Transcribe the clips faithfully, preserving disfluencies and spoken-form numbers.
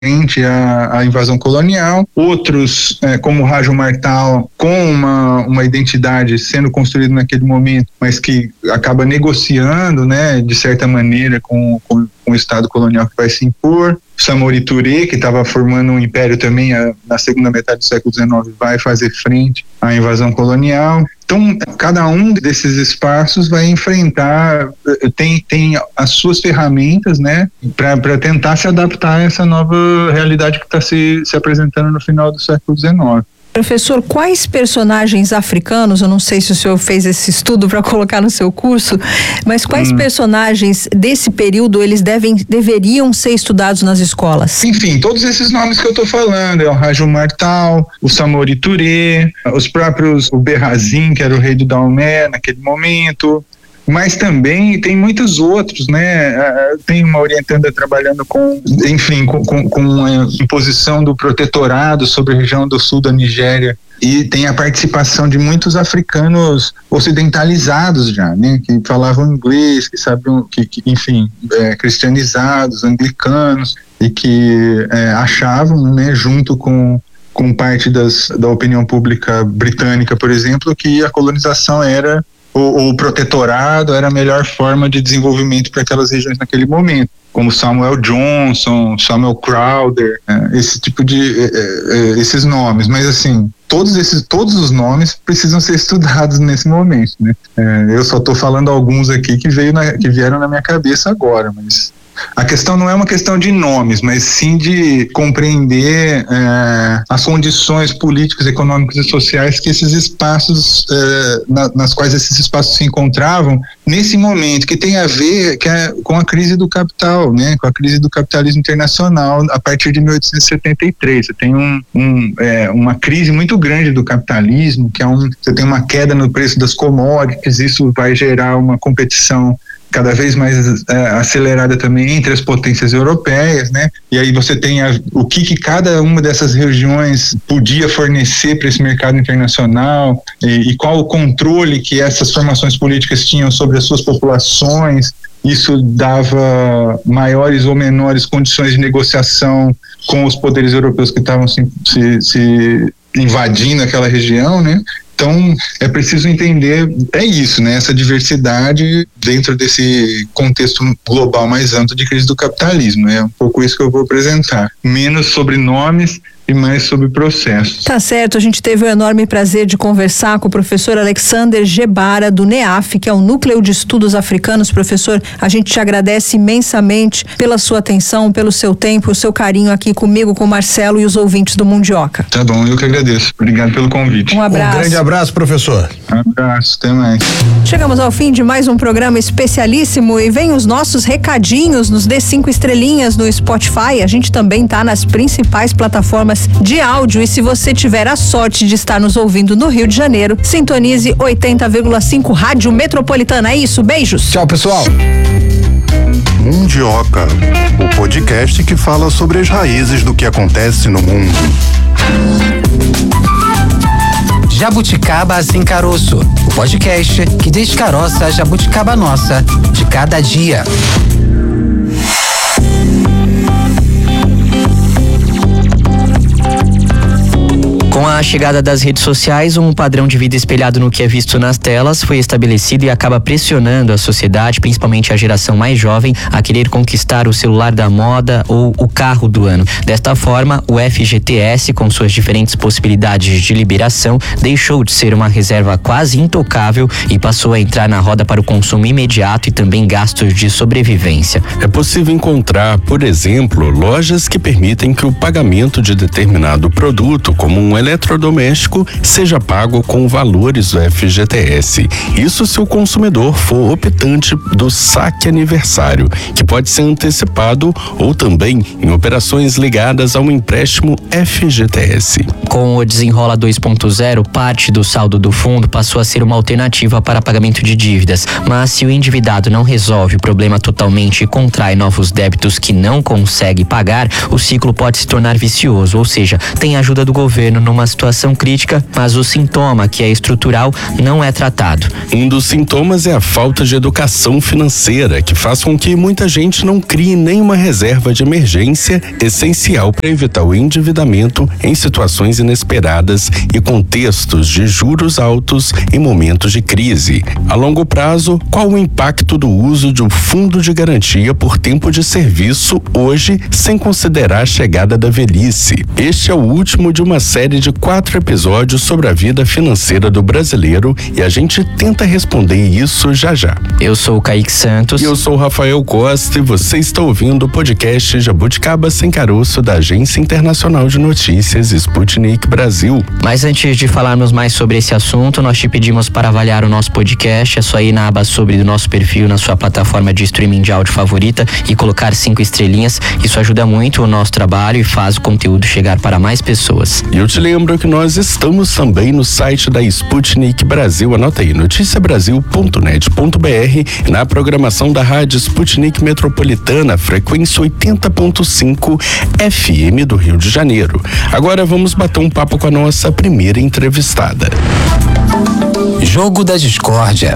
frente à, à invasão colonial, outros, é, como o Rádio Martal, com uma, uma identidade sendo construída naquele momento, mas que acaba negociando, né, de certa maneira, com, com, com o Estado colonial que vai se impor. Samori Touré, que estava formando um império também a, na segunda metade do século dezenove, vai fazer frente à invasão colonial. Então, cada um desses espaços vai enfrentar, tem, tem as suas ferramentas, né, para tentar se adaptar a essa nova realidade que está se, se apresentando no final do século dezenove. Professor, quais personagens africanos, eu não sei se o senhor fez esse estudo para colocar no seu curso, mas quais hum. personagens desse período eles devem, deveriam ser estudados nas escolas? Enfim, todos esses nomes que eu estou falando, é o Rádio Martal, o Samori Touré, os próprios, o Berrazin, que era o rei do Daomé naquele momento, mas também tem muitos outros, né? Tem uma orientanda trabalhando com, enfim, com, com, com a imposição do protetorado sobre a região do sul da Nigéria, e tem a participação de muitos africanos ocidentalizados já, né? Que falavam inglês, que sabiam, que, que enfim, é, cristianizados, anglicanos, e que é, achavam, né, junto com com parte das, da opinião pública britânica, por exemplo, que a colonização era O, o protetorado era a melhor forma de desenvolvimento para aquelas regiões naquele momento, como Samuel Johnson, Samuel Crowther, é, esse tipo de é, é, esses nomes. Mas assim, todos esses todos os nomes precisam ser estudados nesse momento, né? É, eu só estou falando alguns aqui que veio na, que vieram na minha cabeça agora, mas a questão não é uma questão de nomes, mas sim de compreender é, as condições políticas, econômicas e sociais que esses espaços, é, na, nas quais esses espaços se encontravam nesse momento, que tem a ver que é, com a crise do capital, né, com a crise do capitalismo internacional a partir de mil oitocentos e setenta e três. Você tem um, um, é, uma crise muito grande do capitalismo, que é um, você tem uma queda no preço das commodities, isso vai gerar uma competição cada vez mais é, acelerada também entre as potências europeias, né? E aí você tem a, o que, que cada uma dessas regiões podia fornecer para esse mercado internacional, e, e qual o controle que essas formações políticas tinham sobre as suas populações. Isso dava maiores ou menores condições de negociação com os poderes europeus que estavam se, se, se invadindo aquela região, né? Então, é preciso entender, é isso, né? Essa diversidade dentro desse contexto global mais amplo de crise do capitalismo. É um pouco isso que eu vou apresentar. Menos sobre nomes e mais sobre processos. Tá certo, a gente teve o enorme prazer de conversar com o professor Alexander Gebara, do NEAF, que é o Núcleo de Estudos Africanos. Professor, a gente te agradece imensamente pela sua atenção, pelo seu tempo, o seu carinho aqui comigo, com o Marcelo e os ouvintes do Mundioca. Tá bom, eu que agradeço. Obrigado pelo convite. Um abraço. Um grande abraço, professor. Um abraço, até mais. Chegamos ao fim de mais um programa especialíssimo e vem os nossos recadinhos. Nos dê cinco estrelinhas no Spotify. A gente também tá nas principais plataformas de áudio, e se você tiver a sorte de estar nos ouvindo no Rio de Janeiro, sintonize oitenta vírgula cinco Rádio Metropolitana. É isso, beijos. Tchau, pessoal. Mundioca, o podcast que fala sobre as raízes do que acontece no mundo. Jabuticaba Sem Caroço, o podcast que descaroça a jabuticaba nossa de cada dia. Com a chegada das redes sociais, um padrão de vida espelhado no que é visto nas telas foi estabelecido e acaba pressionando a sociedade, principalmente a geração mais jovem, a querer conquistar o celular da moda ou o carro do ano. Desta forma, o F G T S, com suas diferentes possibilidades de liberação, deixou de ser uma reserva quase intocável e passou a entrar na roda para o consumo imediato e também gastos de sobrevivência. É possível encontrar, por exemplo, lojas que permitem que o pagamento de determinado produto, como um eletrodoméstico, seja pago com valores do F G T S. Isso se o consumidor for optante do saque aniversário, que pode ser antecipado ou também em operações ligadas a um empréstimo F G T S. Com o Desenrola dois ponto zero, parte do saldo do fundo passou a ser uma alternativa para pagamento de dívidas, mas se o endividado não resolve o problema totalmente e contrai novos débitos que não consegue pagar, o ciclo pode se tornar vicioso, ou seja, tem ajuda do governo numa situação situação crítica, mas o sintoma, que é estrutural, não é tratado. Um dos sintomas é a falta de educação financeira, que faz com que muita gente não crie nenhuma reserva de emergência essencial para evitar o endividamento em situações inesperadas e contextos de juros altos em momentos de crise. A longo prazo, qual o impacto do uso de um fundo de garantia por tempo de serviço hoje, sem considerar a chegada da velhice? Este é o último de uma série de quatro episódios sobre a vida financeira do brasileiro e a gente tenta responder isso já já. Eu sou o Kaique Santos. E eu sou o Rafael Costa e você está ouvindo o podcast Jabuticaba Sem Caroço da Agência Internacional de Notícias Sputnik Brasil. Mas antes de falarmos mais sobre esse assunto, nós te pedimos para avaliar o nosso podcast. É só ir na aba sobre do nosso perfil na sua plataforma de streaming de áudio favorita e colocar cinco estrelinhas. Isso ajuda muito o nosso trabalho e faz o conteúdo chegar para mais pessoas. E eu te lembro que nós estamos também no site da Sputnik Brasil. Anota aí, noticia brasil ponto net ponto b r, na programação da Rádio Sputnik Metropolitana, frequência oitenta ponto cinco F M do Rio de Janeiro. Agora vamos bater um papo com a nossa primeira entrevistada. Jogo da Discórdia.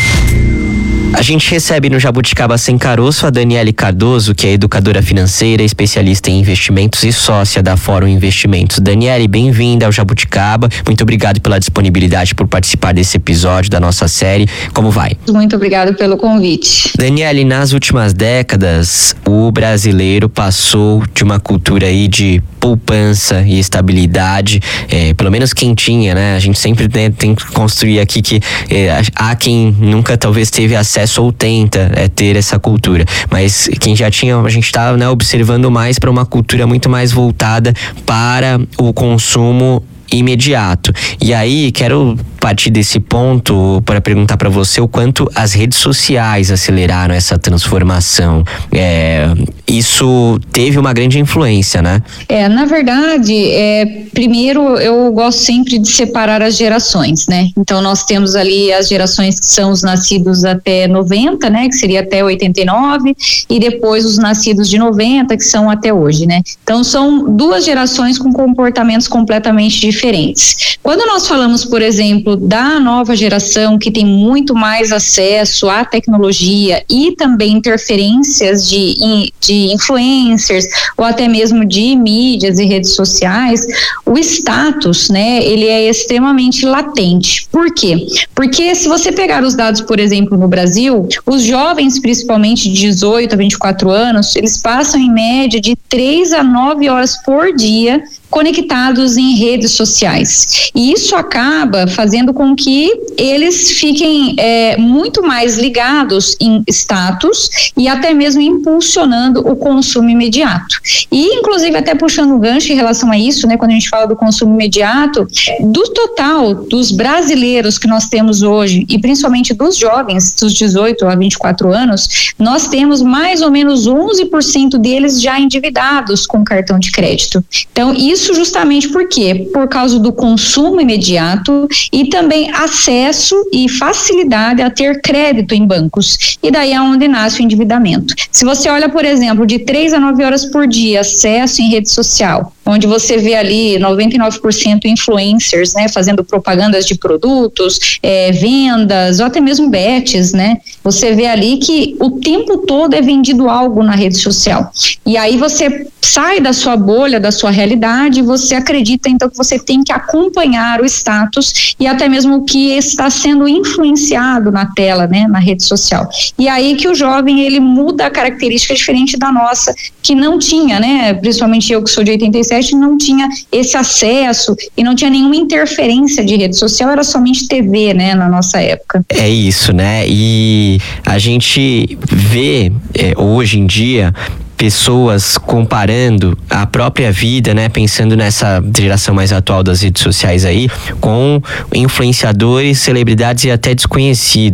A gente recebe no Jabuticaba Sem Caroço a Daniele Cardoso, que é educadora financeira, especialista em investimentos e sócia da Fórum Investimentos. Daniele, bem-vinda ao Jabuticaba. Muito obrigado pela disponibilidade por participar desse episódio da nossa série. Como vai? Muito obrigado pelo convite. Daniele, nas últimas décadas, o brasileiro passou de uma cultura aí de poupança e estabilidade, é, pelo menos quem tinha, né? A gente sempre tem, tem que construir aqui que é, há quem nunca talvez teve acesso ou tenta é, ter essa cultura, mas quem já tinha, a gente está, né, observando mais para uma cultura muito mais voltada para o consumo imediato. E aí, quero partir desse ponto para perguntar para você o quanto as redes sociais aceleraram essa transformação. É, isso teve uma grande influência, né? É, na verdade, é, primeiro eu gosto sempre de separar as gerações, né? Então nós temos ali as gerações que são os nascidos até noventa, né? Que seria até oitenta e nove, e depois os nascidos de noventa, que são até hoje, né? Então são duas gerações com comportamentos completamente diferentes. Diferentes. Quando nós falamos, por exemplo, da nova geração que tem muito mais acesso à tecnologia e também interferências de, de influencers ou até mesmo de mídias e redes sociais, o status, né, ele é extremamente latente. Por quê? Porque se você pegar os dados, por exemplo, no Brasil, os jovens, principalmente de dezoito a vinte e quatro anos, eles passam em média de três a nove horas por dia conectados em redes sociais. E isso acaba fazendo com que eles fiquem é, muito mais ligados em status e até mesmo impulsionando o consumo imediato. E, inclusive, até puxando um gancho em relação a isso, né, quando a gente fala do consumo imediato, do total dos brasileiros que nós temos hoje, e principalmente dos jovens, dos dezoito a vinte e quatro anos, nós temos mais ou menos onze por cento deles já endividados com cartão de crédito. Então, isso Isso justamente por quê? Por causa do consumo imediato e também acesso e facilidade a ter crédito em bancos. E daí é onde nasce o endividamento. Se você olha, por exemplo, de três a nove horas por dia, acesso em rede social, onde você vê ali noventa e nove por cento influencers, né, fazendo propagandas de produtos, é, vendas, ou até mesmo bets, né? Você vê ali que o tempo todo é vendido algo na rede social. E aí você sai da sua bolha, da sua realidade, e você acredita então que você tem que acompanhar o status e até mesmo o que está sendo influenciado na tela, né, na rede social. E aí que o jovem, ele muda a característica diferente da nossa, que não tinha, né, principalmente eu que sou de oitenta e sete, não tinha esse acesso e não tinha nenhuma interferência de rede social, era somente T V, né, na nossa época. É isso, né? E a gente vê é, hoje em dia pessoas comparando a própria vida, né, pensando nessa geração mais atual das redes sociais aí, com influenciadores, celebridades e até desconhecidos.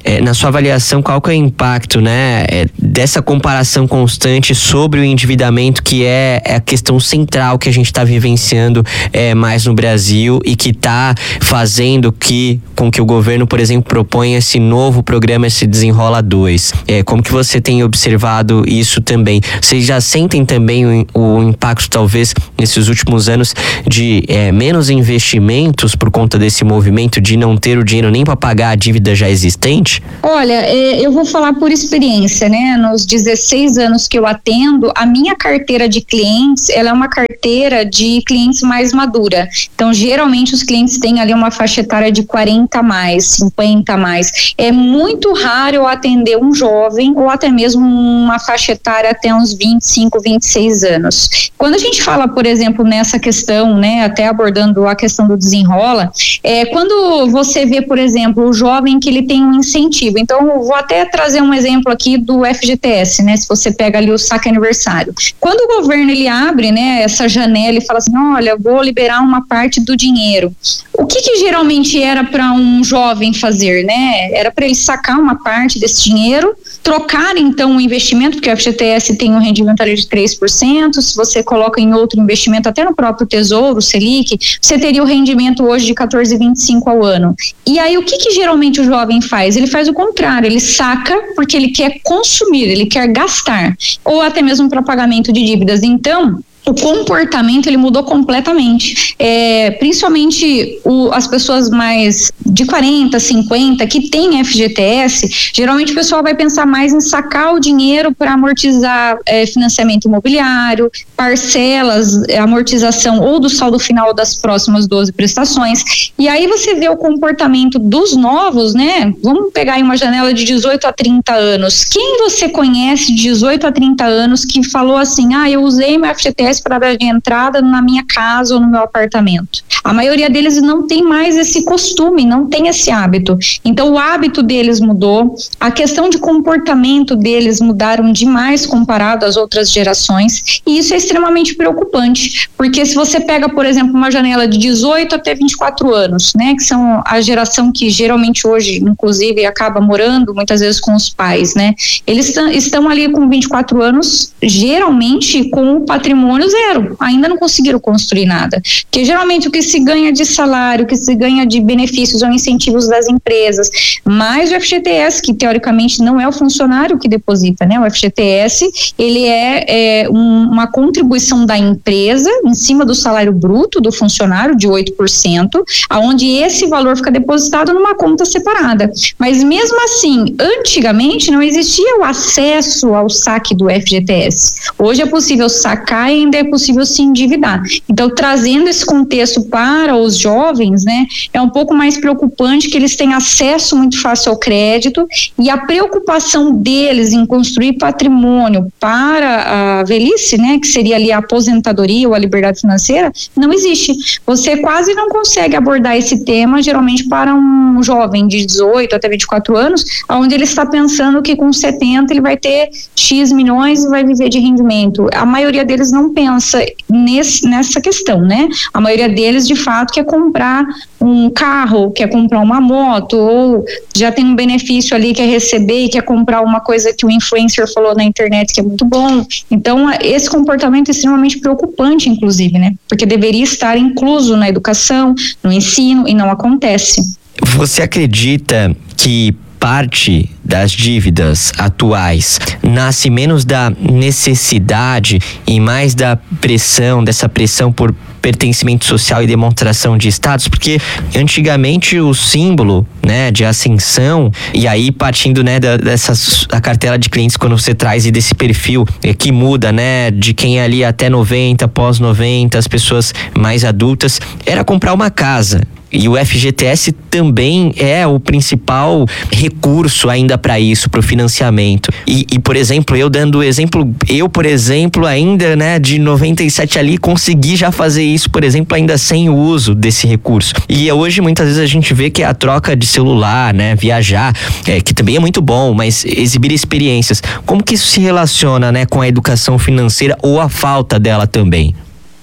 é, na sua avaliação, qual que é o impacto, né, é, dessa comparação constante sobre o endividamento, que é, é a questão central que a gente está vivenciando é, mais no Brasil e que está fazendo que, com que o governo, por exemplo, proponha esse novo programa, esse Desenrola dois. É, como que você tem observado isso também? Vocês já sentem também o, o impacto, talvez, nesses últimos anos de é, menos investimentos por conta desse movimento de não ter o dinheiro nem para pagar a dívida já existente? Olha, eu vou falar por experiência, né? Nos dezesseis anos que eu atendo, a minha carteira de clientes, ela é uma carteira de clientes mais madura. Então, geralmente os clientes têm ali uma faixa etária de quarenta a mais, cinquenta a mais. É muito raro eu atender um jovem ou até mesmo uma faixa etária até uns vinte e cinco, vinte e seis anos. Quando a gente fala, por exemplo, nessa questão, né, até abordando a questão do desenrola, é quando você vê, por exemplo, o jovem que ele tem um incentivo. Então, eu vou até trazer um exemplo aqui do F G T S, né, se você pega ali o saque aniversário. Quando o governo ele abre, né, essa janela e fala assim, olha, vou liberar uma parte do dinheiro. O que que geralmente era para um jovem fazer, né? Era para ele sacar uma parte desse dinheiro, trocar então o investimento, porque o F G T S tem um rendimento ali de três por cento, se você coloca em outro investimento, até no próprio Tesouro, Selic, você teria o rendimento hoje de quatorze vírgula vinte e cinco ao ano. E aí o que que geralmente o jovem faz? Ele faz o contrário, ele saca porque ele quer consumir, ele quer gastar, ou até mesmo para pagamento de dívidas. Então, o comportamento ele mudou completamente, é, principalmente o, as pessoas mais de quarenta, cinquenta que tem F G T S, geralmente o pessoal vai pensar mais em sacar o dinheiro para amortizar é, financiamento imobiliário, parcelas, é, amortização ou do saldo final das próximas doze prestações. E aí você vê o comportamento dos novos, né? Vamos pegar aí uma janela de dezoito a trinta anos. Quem você conhece de dezoito a trinta anos que falou assim, ah, eu usei meu F G T S para dar de entrada na minha casa ou no meu apartamento? A maioria deles não tem mais esse costume, não tem esse hábito. Então o hábito deles mudou, a questão de comportamento deles mudaram demais comparado às outras gerações, e isso é extremamente preocupante, porque se você pega, por exemplo, uma janela de dezoito até vinte e quatro anos, né, que são a geração que geralmente hoje, inclusive, acaba morando muitas vezes com os pais, né, eles estão ali com vinte e quatro anos, geralmente com o patrimônio zero, ainda não conseguiram construir nada, porque geralmente o que se ganha de salário, o que se ganha de benefícios ou incentivos das empresas, mais o F G T S, que teoricamente não é o funcionário que deposita, né, o F G T S, ele é, é um, uma contribuição da empresa em cima do salário bruto do funcionário de oito por cento, aonde esse valor fica depositado numa conta separada. Mas mesmo assim, antigamente não existia o acesso ao saque do F G T S. Hoje é possível sacar e ainda é possível se endividar. Então, trazendo esse contexto para os jovens, né, é um pouco mais preocupante que eles têm acesso muito fácil ao crédito, e a preocupação deles em construir patrimônio para a velhice, né, que seria ali a aposentadoria ou a liberdade financeira, não existe. Você quase não consegue abordar esse tema, geralmente para um jovem de dezoito até vinte e quatro anos, onde ele está pensando que com setenta ele vai ter X milhões e vai viver de rendimento. A maioria deles não pensa nesse, nessa questão, né? A maioria deles, de fato, quer comprar um carro, quer comprar uma moto, ou já tem um benefício ali, quer receber e quer comprar uma coisa que o influencer falou na internet que é muito bom. Então, esse comportamento é extremamente preocupante, inclusive, né? Porque deveria estar incluso na educação, no ensino, e não acontece. Você acredita que parte das dívidas atuais nasce menos da necessidade e mais da pressão, dessa pressão por pertencimento social e demonstração de status? Porque antigamente o símbolo, né, de ascensão, e aí partindo, né, da, dessa a cartela de clientes, quando você traz e desse perfil é, que muda, né, de quem é ali até noventa, pós noventa, as pessoas mais adultas, era comprar uma casa. E o F G T S também é o principal recurso ainda para isso, para o financiamento. E, e, por exemplo, eu dando exemplo, eu, por exemplo, ainda, né, de noventa e sete ali, consegui já fazer isso, por exemplo, ainda sem o uso desse recurso. E hoje, muitas vezes, a gente vê que a troca de celular, né, viajar, é, que também é muito bom, mas exibir experiências. Como que isso se relaciona, né, com a educação financeira ou a falta dela também?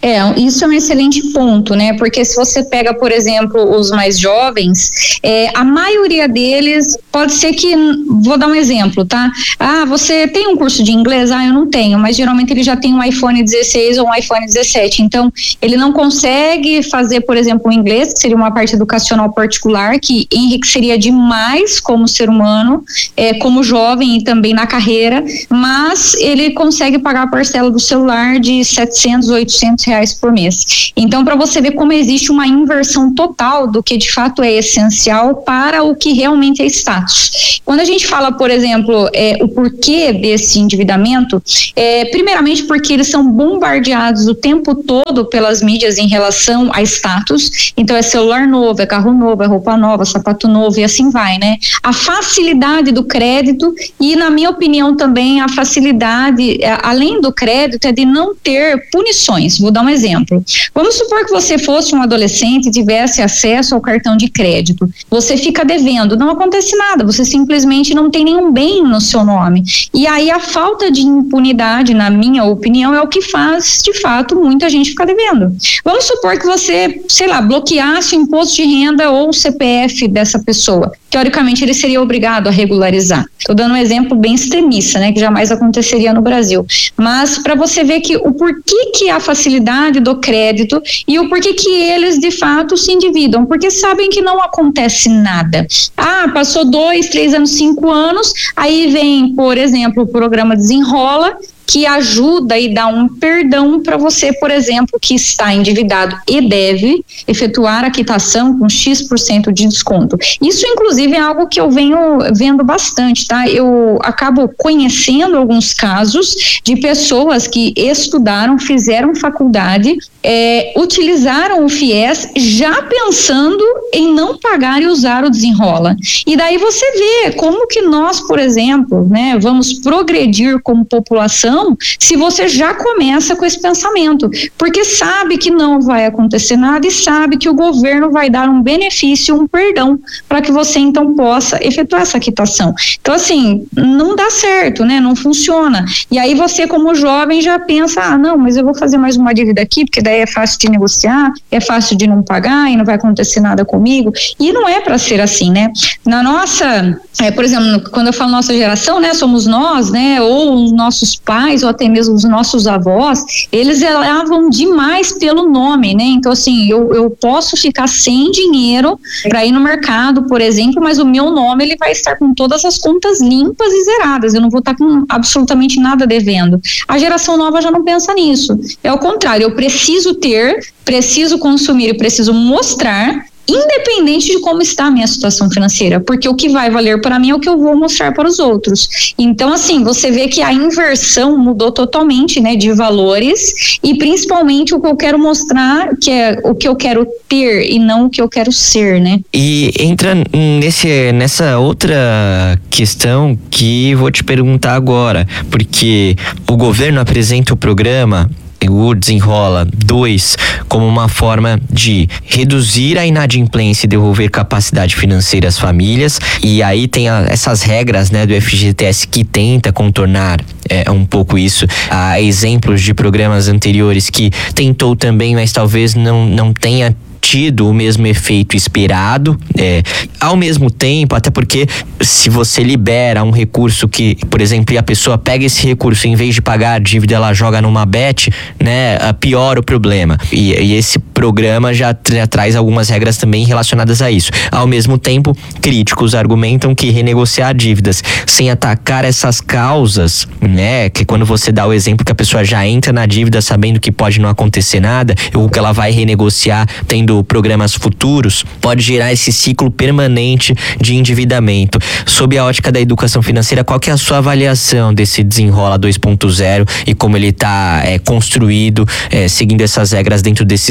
É, isso é um excelente ponto, né? Porque se você pega, por exemplo, os mais jovens, é, a maioria deles pode ser que, vou dar um exemplo, tá? Ah, você tem um curso de inglês? Ah, eu não tenho, mas geralmente ele já tem um iPhone dezesseis ou um iPhone dezessete, então ele não consegue fazer, por exemplo, o inglês, que seria uma parte educacional particular, que enriqueceria demais como ser humano, é, como jovem e também na carreira, mas ele consegue pagar a parcela do celular de setecentos, oitocentos reais por mês. Então, para você ver como existe uma inversão total do que de fato é essencial para o que realmente é status. Quando a gente fala, por exemplo, é, o porquê desse endividamento, é, primeiramente porque eles são bombardeados o tempo todo pelas mídias em relação a status. Então, é celular novo, é carro novo, é roupa nova, sapato novo e assim vai, né? A facilidade do crédito e, na minha opinião, também a facilidade, além do crédito, é de não ter punições. Vou dar um exemplo. Vamos supor que você fosse um adolescente e tivesse acesso ao cartão de crédito. Você fica devendo, não acontece nada, você simplesmente não tem nenhum bem no seu nome. E aí a falta de impunidade, na minha opinião, é o que faz, de fato, muita gente ficar devendo. Vamos supor que você, sei lá, bloqueasse o imposto de renda ou o C P F dessa pessoa. Teoricamente, ele seria obrigado a regularizar. Estou dando um exemplo bem extremista, né, que jamais aconteceria no Brasil. Mas para você ver que o porquê que a facilidade do crédito e o porquê que eles, de fato, se endividam, porque sabem que não acontece nada. Ah, passou dois, três anos, cinco anos, aí vem, por exemplo, o programa Desenrola, que ajuda e dá um perdão para você, por exemplo, que está endividado e deve efetuar a quitação com X por cento de desconto. Isso, inclusive, é algo que eu venho vendo bastante, tá? Eu acabo conhecendo alguns casos de pessoas que estudaram, fizeram faculdade, é, utilizaram o FIES já pensando em não pagar e usar o Desenrola. E daí você vê como que nós, por exemplo, né, vamos progredir como população se você já começa com esse pensamento, porque sabe que não vai acontecer nada e sabe que o governo vai dar um benefício, um perdão, para que você então possa efetuar essa quitação. Então, assim, não dá certo, né? Não funciona. E aí você, como jovem, já pensa, ah, não, mas eu vou fazer mais uma dívida aqui, porque daí é fácil de negociar, é fácil de não pagar e não vai acontecer nada comigo. E não é para ser assim, né? Na nossa, é, por exemplo, quando eu falo nossa geração, né? Somos nós, né? Ou os nossos pais, ou até mesmo os nossos avós, eles zelavam demais pelo nome, né? Então, assim, eu, eu posso ficar sem dinheiro para ir no mercado, por exemplo, mas o meu nome, ele vai estar com todas as contas limpas e zeradas, eu não vou estar com absolutamente nada devendo. A geração nova já não pensa nisso, é o contrário, eu preciso ter, preciso consumir e preciso mostrar, independente de como está a minha situação financeira, porque o que vai valer para mim é o que eu vou mostrar para os outros. Então, assim, você vê que a inversão mudou totalmente, né, de valores, e principalmente o que eu quero mostrar, que é o que eu quero ter e não o que eu quero ser, né? E entra nesse, nessa outra questão que vou te perguntar agora, porque o governo apresenta o programa o Desenrola dois como uma forma de reduzir a inadimplência e devolver capacidade financeira às famílias, e aí tem a, essas regras, né, do F G T S que tenta contornar é, um pouco isso. Há exemplos de programas anteriores que tentou também, mas talvez não, não tenha tido o mesmo efeito esperado, é, ao mesmo tempo, até porque se você libera um recurso que, por exemplo, a pessoa pega esse recurso, em vez de pagar a dívida, ela joga numa bet, né, piora o problema. E, e esse programa já, já traz algumas regras também relacionadas a isso. Ao mesmo tempo, críticos argumentam que renegociar dívidas sem atacar essas causas, né, que quando você dá o exemplo que a pessoa já entra na dívida sabendo que pode não acontecer nada, ou que ela vai renegociar tendo programas futuros, pode gerar esse ciclo permanente de endividamento. Sob a ótica da educação financeira, qual que é a sua avaliação desse Desenrola dois ponto zero e como ele está é, construído, é, seguindo essas regras dentro desses três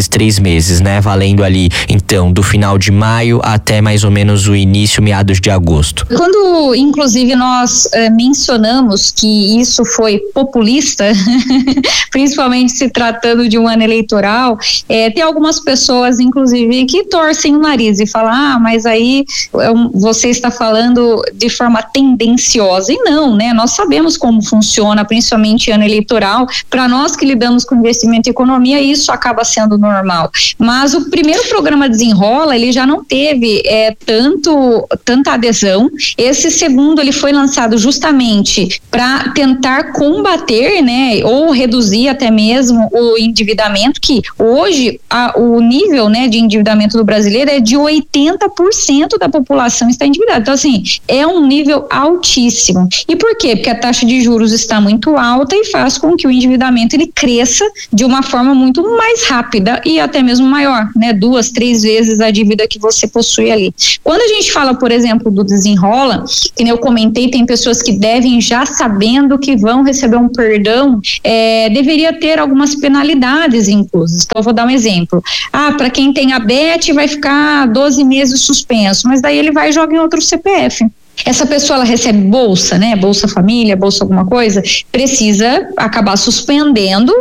meses, né? Valendo ali, então, do final de maio até mais ou menos o início, meados de agosto. Quando, inclusive, nós eh, mencionamos que isso foi populista, principalmente se tratando de um ano eleitoral, eh, tem algumas pessoas, inclusive, que torcem o nariz e falam, ah, mas aí você está falando de forma tendenciosa. E não, né? Nós sabemos como funciona, principalmente ano eleitoral. Para nós que lidamos com investimento e economia, isso acaba sendo normal. Mas o primeiro programa Desenrola, ele já não teve é, tanto, tanta adesão. Esse segundo, ele foi lançado justamente para tentar combater, né, ou reduzir até mesmo o endividamento, que hoje a, o nível, né, de endividamento do brasileiro é de oitenta por cento da população está endividada. Então, assim, é um nível altíssimo. E por quê? Porque a taxa de juros está muito alta e faz com que o endividamento ele cresça de uma forma muito mais rápida e até mesmo maior, né? Duas, três vezes a dívida que você possui ali. Quando a gente fala, por exemplo, do Desenrola, que eu comentei, tem pessoas que devem já sabendo que vão receber um perdão, é, deveria ter algumas penalidades inclusas. Então, eu vou dar um exemplo. Ah, para quem tem a B E T vai ficar doze meses suspenso, mas daí ele vai e joga em outro C P F. Essa pessoa, ela recebe bolsa, né? Bolsa família, bolsa alguma coisa, precisa acabar suspendendo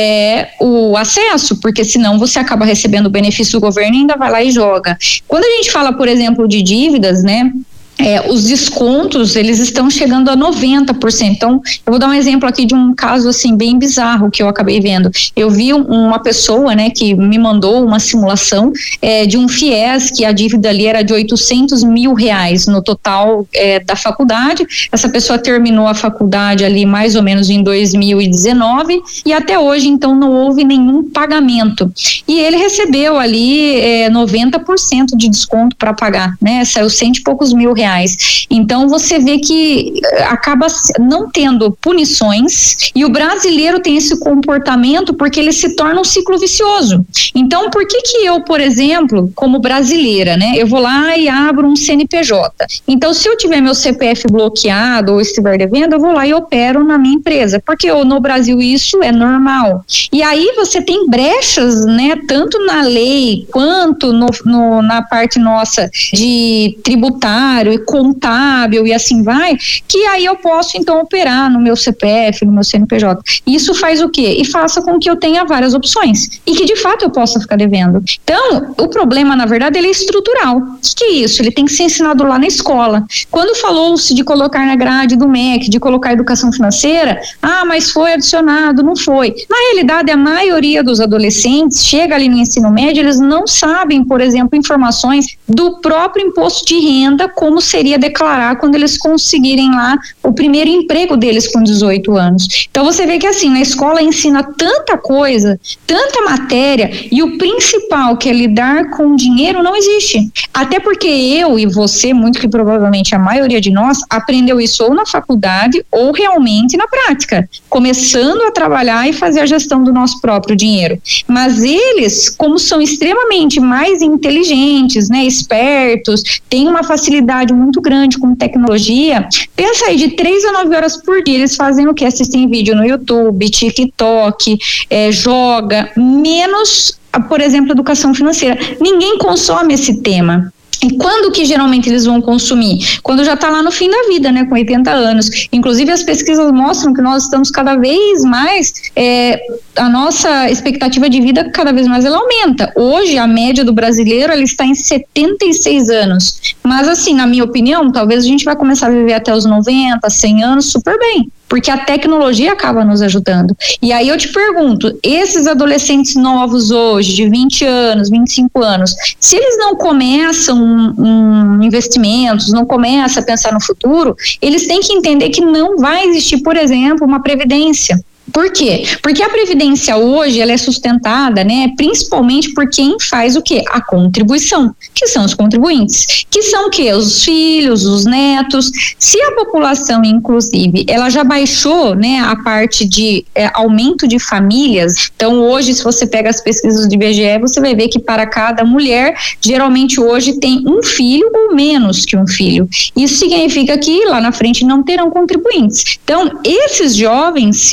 é, o acesso, porque senão você acaba recebendo o benefício do governo e ainda vai lá e joga. Quando a gente fala, por exemplo, de dívidas, né? É, os descontos, eles estão chegando a noventa por cento. Então, eu vou dar um exemplo aqui de um caso, assim, bem bizarro que eu acabei vendo. Eu vi um, uma pessoa, né, que me mandou uma simulação é, de um FIES, que a dívida ali era de oitocentos mil reais no total é, da faculdade. Essa pessoa terminou a faculdade ali mais ou menos em dois mil e dezenove e até hoje, então, não houve nenhum pagamento. E ele recebeu ali é, noventa por cento de desconto para pagar, né? Saiu cento e poucos mil reais. Então você vê que acaba não tendo punições e o brasileiro tem esse comportamento porque ele se torna um ciclo vicioso. Então por que que eu, por exemplo, como brasileira, né, eu vou lá e abro um C N P J. Então se eu tiver meu C P F bloqueado ou estiver devendo, eu vou lá e opero na minha empresa, porque no Brasil isso é normal. E aí você tem brechas, né, tanto na lei quanto no, no, na parte nossa de tributário, contábil e assim vai, que aí eu posso então operar no meu C P F, no meu C N P J. Isso faz o quê? E faça com que eu tenha várias opções e que de fato eu possa ficar devendo. Então, o problema na verdade ele é estrutural. O que é isso? Ele tem que ser ensinado lá na escola. Quando falou-se de colocar na grade do M E C, de colocar educação financeira, ah, mas foi adicionado, não foi. Na realidade, a maioria dos adolescentes chega ali no ensino médio, eles não sabem, por exemplo, informações do próprio imposto de renda, como seria declarar quando eles conseguirem lá o primeiro emprego deles com dezoito anos. Então você vê que assim, na escola ensina tanta coisa, tanta matéria, e o principal, que é lidar com dinheiro, não existe. Até porque eu e você, muito que provavelmente a maioria de nós, aprendeu isso ou na faculdade ou realmente na prática, começando a trabalhar e fazer a gestão do nosso próprio dinheiro. Mas eles, como são extremamente mais inteligentes, né, espertos, têm uma facilidade muito grande com tecnologia, pensa aí, de três a nove horas por dia eles fazem o que? Assistem vídeo no YouTube, TikTok, é, joga, menos, por exemplo, educação financeira. Ninguém consome esse tema. E quando que geralmente eles vão consumir? Quando já está lá no fim da vida, né, com oitenta anos. Inclusive as pesquisas mostram que nós estamos cada vez mais, é, a nossa expectativa de vida cada vez mais ela aumenta. Hoje a média do brasileiro ela está em setenta e seis anos. Mas assim, na minha opinião, talvez a gente vai começar a viver até os noventa, cem anos super bem. Porque a tecnologia acaba nos ajudando. E aí eu te pergunto, esses adolescentes novos hoje, de vinte anos, vinte e cinco anos, se eles não começam um, um investimentos, não começam a pensar no futuro, eles têm que entender que não vai existir, por exemplo, uma previdência. Por quê? Porque a previdência hoje ela é sustentada, né, principalmente por quem faz o quê? A contribuição, que são os contribuintes, que são o quê? Os filhos, os netos. Se a população, inclusive, ela já baixou, né, a parte de é, aumento de famílias, então hoje, se você pega as pesquisas do I B G E, você vai ver que para cada mulher, geralmente hoje tem um filho ou menos que um filho. Isso significa que lá na frente não terão contribuintes. Então, esses jovens, se eles não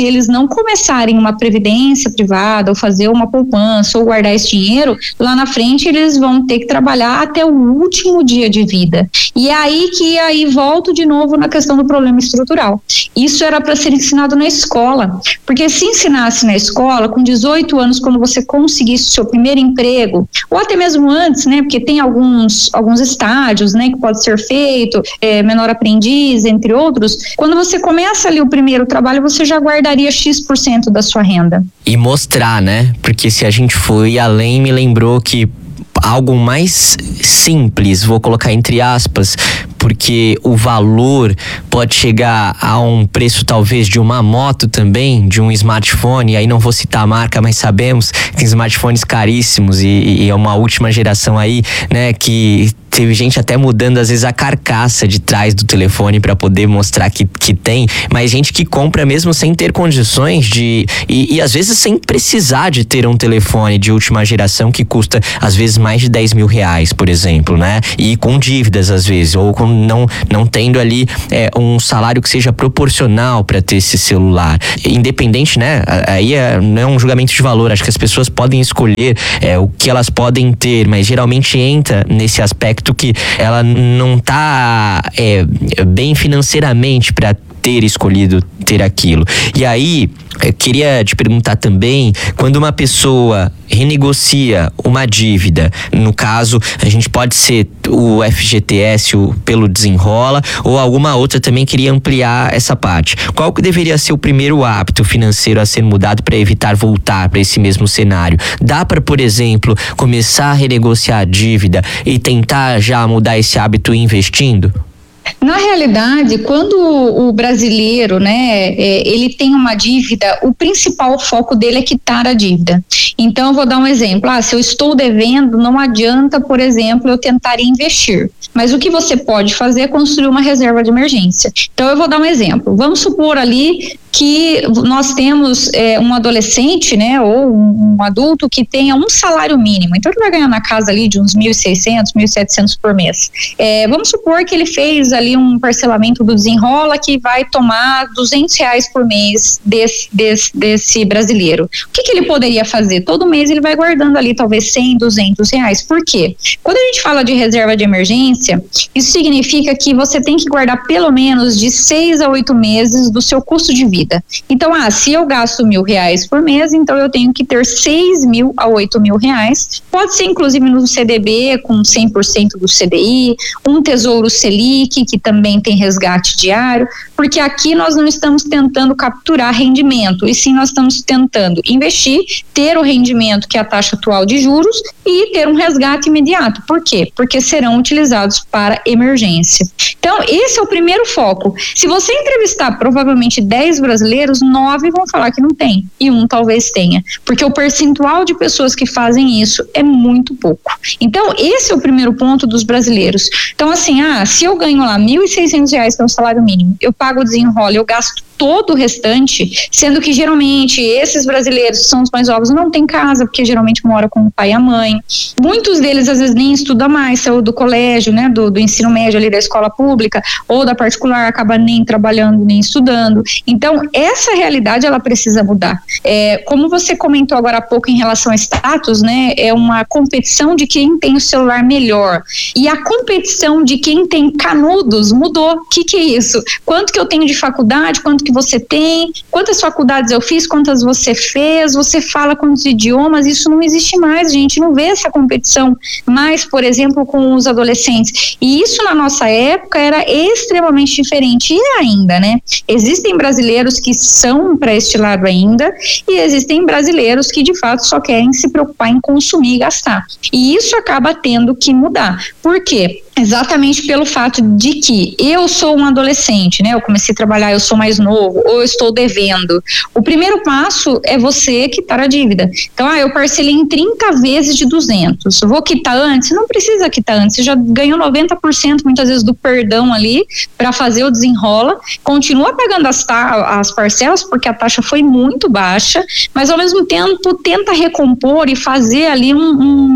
não começarem uma previdência privada ou fazer uma poupança ou guardar esse dinheiro, lá na frente eles vão ter que trabalhar até o último dia de vida. E é aí que aí volto de novo na questão do problema estrutural. Isso era para ser ensinado na escola, porque se ensinasse na escola, com dezoito anos, quando você conseguisse o seu primeiro emprego, ou até mesmo antes, né, porque tem alguns, alguns estágios, né, que pode ser feito, é, menor aprendiz, entre outros, quando você começa ali o primeiro trabalho, você já guardaria X por cento da sua renda. E mostrar, né, porque se a gente foi além, me lembrou que algo mais simples, vou colocar entre aspas, porque o valor pode chegar a um preço talvez de uma moto também, de um smartphone, aí não vou citar a marca, mas sabemos que tem smartphones caríssimos e, e é uma última geração aí, né, que teve gente até mudando às vezes a carcaça de trás do telefone para poder mostrar que, que tem, mas gente que compra mesmo sem ter condições de e, e às vezes sem precisar de ter um telefone de última geração que custa às vezes mais de dez mil reais, por exemplo, né? E com dívidas às vezes, ou com não, não tendo ali é, um salário que seja proporcional para ter esse celular. Independente, né? Aí é, não é um julgamento de valor, acho que as pessoas podem escolher é, o que elas podem ter, mas geralmente entra nesse aspecto que ela não tá é, bem financeiramente para ter escolhido ter aquilo. E aí, eu queria te perguntar também, quando uma pessoa renegocia uma dívida, no caso, a gente pode ser o F G T S o, pelo Desenrola, ou alguma outra também queria ampliar essa parte. Qual que deveria ser o primeiro hábito financeiro a ser mudado para evitar voltar para esse mesmo cenário? Dá para, por exemplo, começar a renegociar a dívida e tentar já mudar esse hábito investindo? Na realidade, quando o brasileiro, né, é, ele tem uma dívida, o principal foco dele é quitar a dívida. Então, eu vou dar um exemplo. Ah, se eu estou devendo, não adianta, por exemplo, eu tentar investir. Mas o que você pode fazer é construir uma reserva de emergência. Então, eu vou dar um exemplo. Vamos supor ali que nós temos é, um adolescente, né, ou um, um adulto que tenha um salário mínimo. Então, ele vai ganhar na casa ali de uns mil e seiscentos, mil e setecentos por mês. É, vamos supor que ele fez ali um parcelamento do Desenrola que vai tomar duzentos reais por mês desse, desse, desse brasileiro. O que, que ele poderia fazer? Todo mês ele vai guardando ali talvez cem, duzentos reais. Por quê? Quando a gente fala de reserva de emergência, isso significa que você tem que guardar pelo menos de seis a oito meses do seu custo de vida. Então, ah, se eu gasto mil reais por mês, então eu tenho que ter seis mil a oito mil reais. Pode ser inclusive no C D B com cem por cento do C D I, um Tesouro Selic que também tem resgate diário, porque aqui nós não estamos tentando capturar rendimento, e sim nós estamos tentando investir, ter o rendimento que é a taxa atual de juros e ter um resgate imediato. Por quê? Porque serão utilizados para emergência. Então, esse é o primeiro foco. Se você entrevistar provavelmente dez brasileiros, nove vão falar que não tem, e um talvez tenha, porque o percentual de pessoas que fazem isso é muito pouco. Então, esse é o primeiro ponto dos brasileiros. Então, assim, ah, se eu ganho lá mil e seiscentos reais, que é o salário mínimo, eu pago o Desenrola, eu gasto todo o restante, sendo que geralmente esses brasileiros que são os mais novos não têm casa, porque geralmente mora com o pai e a mãe. Muitos deles às vezes nem estudam mais, saiu do colégio, né, do, do ensino médio ali da escola pública ou da particular, acaba nem trabalhando, nem estudando. Então, essa realidade ela precisa mudar. É, como você comentou agora há pouco em relação a status, né, é uma competição de quem tem o celular melhor. E a competição de quem tem canudos mudou. O que que é isso? Quanto que eu tenho de faculdade, quanto que você tem, quantas faculdades eu fiz, quantas você fez, você fala quantos idiomas, isso não existe mais, a gente não vê essa competição mais, por exemplo, com os adolescentes, e isso na nossa época era extremamente diferente, e ainda, né, existem brasileiros que são para este lado ainda, e existem brasileiros que de fato só querem se preocupar em consumir e gastar, e isso acaba tendo que mudar. Por quê? Exatamente pelo fato de que eu sou um adolescente, né? Eu comecei a trabalhar, eu sou mais novo, ou eu estou devendo. O primeiro passo é você quitar a dívida. Então, ah, eu parcelei em trinta vezes de duzentos. Vou quitar antes? Não precisa quitar antes. Você já ganhou noventa por cento muitas vezes do perdão ali para fazer o Desenrola. Continua pagando as, as parcelas porque a taxa foi muito baixa, mas ao mesmo tempo tenta recompor e fazer ali um,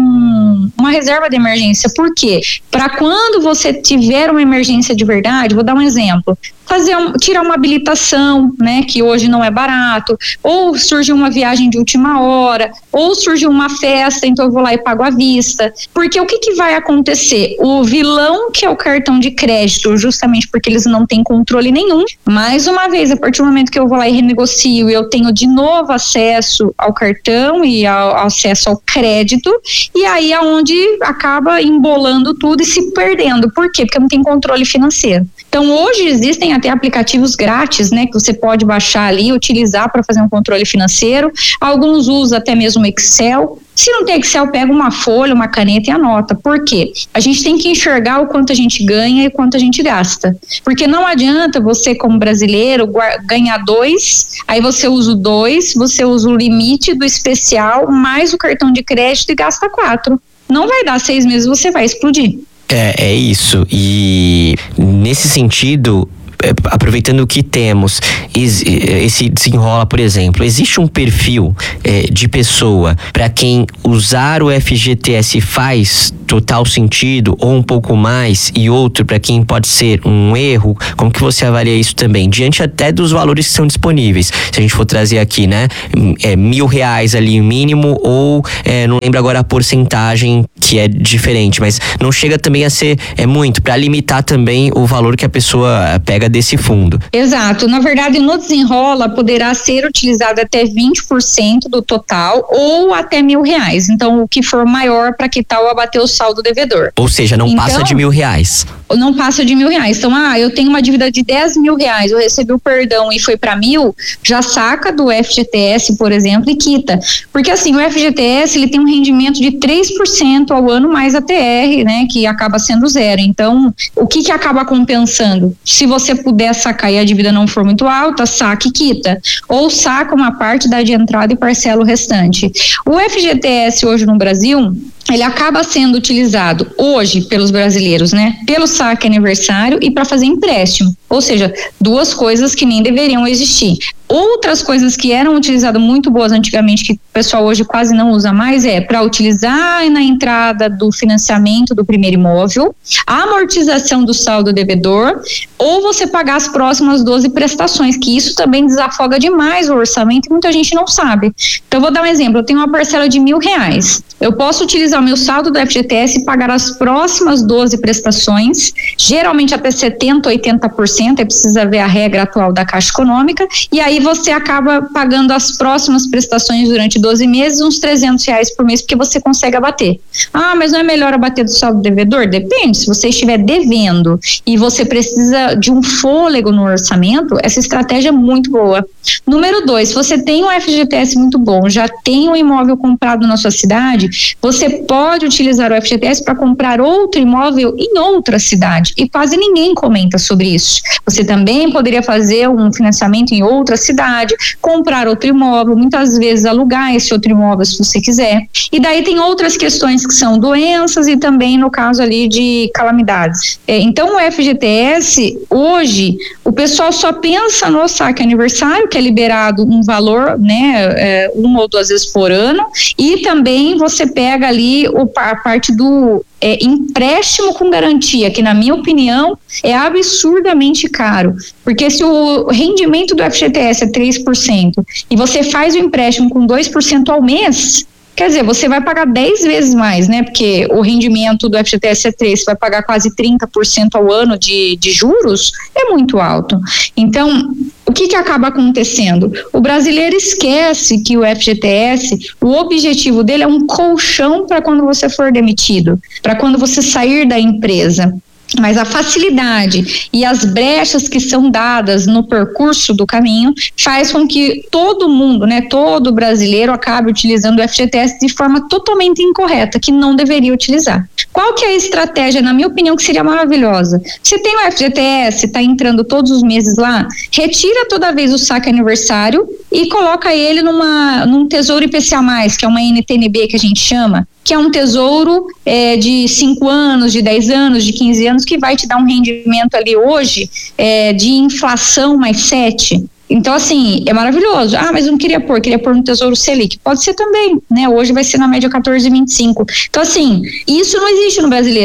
um, uma reserva de emergência. Por quê? Para quando você tiver uma emergência de verdade, vou dar um exemplo, fazer um, tirar uma habilitação, né, que hoje não é barato, ou surge uma viagem de última hora, ou surge uma festa, então eu vou lá e pago à vista. Porque o que, que vai acontecer? O vilão, que é o cartão de crédito, justamente porque eles não têm controle nenhum, mais uma vez, a partir do momento que eu vou lá e renegocio, eu tenho de novo acesso ao cartão e ao, ao acesso ao crédito, e aí é onde acaba embolando tudo e se perdendo. Por quê? Porque não tem controle financeiro. Então, hoje existem até aplicativos grátis, né, que você pode baixar ali e utilizar para fazer um controle financeiro. Alguns usam até mesmo Excel. Se não tem Excel, pega uma folha, uma caneta e anota. Por quê? A gente tem que enxergar o quanto a gente ganha e o quanto a gente gasta. Porque não adianta você, como brasileiro, ganhar dois, aí você usa o dois, você usa o limite do especial, mais o cartão de crédito e gasta quatro. Não vai dar seis meses, você vai explodir. É, é isso. E nesse sentido, aproveitando o que temos, esse desenrola, por exemplo, existe um perfil é, de pessoa para quem usar o F G T S faz total sentido ou um pouco mais, e outro para quem pode ser um erro? Como que você avalia isso também, diante até dos valores que são disponíveis? Se a gente for trazer aqui, né, é, mil reais ali mínimo, ou é, não lembro agora a porcentagem que é diferente, mas não chega também a ser é muito, para limitar também o valor que a pessoa pega desse fundo. Exato, na verdade no desenrola poderá ser utilizado até vinte por cento do total ou até mil reais, então o que for maior para quitar ou abater o saldo devedor. Ou seja, não então, passa de mil reais. Não passa de mil reais. Então, ah, eu tenho uma dívida de dez mil reais, eu recebi o perdão e foi para mil, já saca do F G T S, por exemplo, e quita. Porque assim, o F G T S, ele tem um rendimento de três por cento ao ano mais a T R, né, que acaba sendo zero. Então, o que que acaba compensando? Se você puder sacar e a dívida não for muito alta, saca e quita. Ou saca uma parte da de entrada e parcela o restante. O F G T S hoje no Brasil, ele acaba sendo utilizado hoje pelos brasileiros, né? Pelo saque aniversário e para fazer empréstimo. Ou seja, duas coisas que nem deveriam existir. Outras coisas que eram utilizadas muito boas antigamente, que o pessoal hoje quase não usa mais, é para utilizar na entrada do financiamento do primeiro imóvel, a amortização do saldo devedor, ou você pagar as próximas doze prestações, que isso também desafoga demais o orçamento e muita gente não sabe. Então, eu vou dar um exemplo, eu tenho uma parcela de mil reais, eu posso utilizar o meu saldo do F G T S e pagar as próximas doze prestações, geralmente até setenta, oitenta por cento, é precisa ver a regra atual da Caixa Econômica, e aí você acaba pagando as próximas prestações durante doze meses, uns trezentos reais por mês, porque você consegue abater. Ah, mas não é melhor abater do saldo devedor? Depende, se você estiver devendo e você precisa de um fôlego no orçamento, essa estratégia é muito boa. Número dois, se você tem um F G T S muito bom, já tem um imóvel comprado na sua cidade, você pode utilizar o F G T S para comprar outro imóvel em outra cidade, e quase ninguém comenta sobre isso. Você também poderia fazer um financiamento em outra cidade, comprar outro imóvel, muitas vezes alugar esse outro imóvel se você quiser. E daí tem outras questões que são doenças e também no caso ali de calamidades. É, então o F G T S, hoje, o pessoal só pensa no saque aniversário, que é liberado um valor, né, é, uma ou duas vezes por ano, e também você pega ali o, a parte do É, empréstimo com garantia, que na minha opinião é absurdamente caro, porque se o rendimento do F G T S é três por cento e você faz o empréstimo com dois por cento ao mês, quer dizer, você vai pagar dez vezes mais, né? Porque o rendimento do F G T S é três, você vai pagar quase trinta por cento ao ano de, de juros, é muito alto. Então, o que que acaba acontecendo? O brasileiro esquece que o F G T S, o objetivo dele é um colchão para quando você for demitido, para quando você sair da empresa. Mas a facilidade e as brechas que são dadas no percurso do caminho faz com que todo mundo, né, todo brasileiro acabe utilizando o F G T S de forma totalmente incorreta, que não deveria utilizar. Qual que é a estratégia, na minha opinião, que seria maravilhosa? Você tem o F G T S, está entrando todos os meses lá, retira toda vez o saque aniversário e coloca ele numa, num tesouro I P C A mais, que é uma N T N B que a gente chama, que é um tesouro é, de cinco anos, de dez anos, de quinze anos, que vai te dar um rendimento ali hoje é, de inflação mais sete. Então, assim, é maravilhoso. Ah, mas eu não queria pôr, queria pôr no Tesouro Selic. Pode ser também, né? Hoje vai ser na média quatorze vírgula vinte e cinco. Então, assim, isso não existe no brasileiro.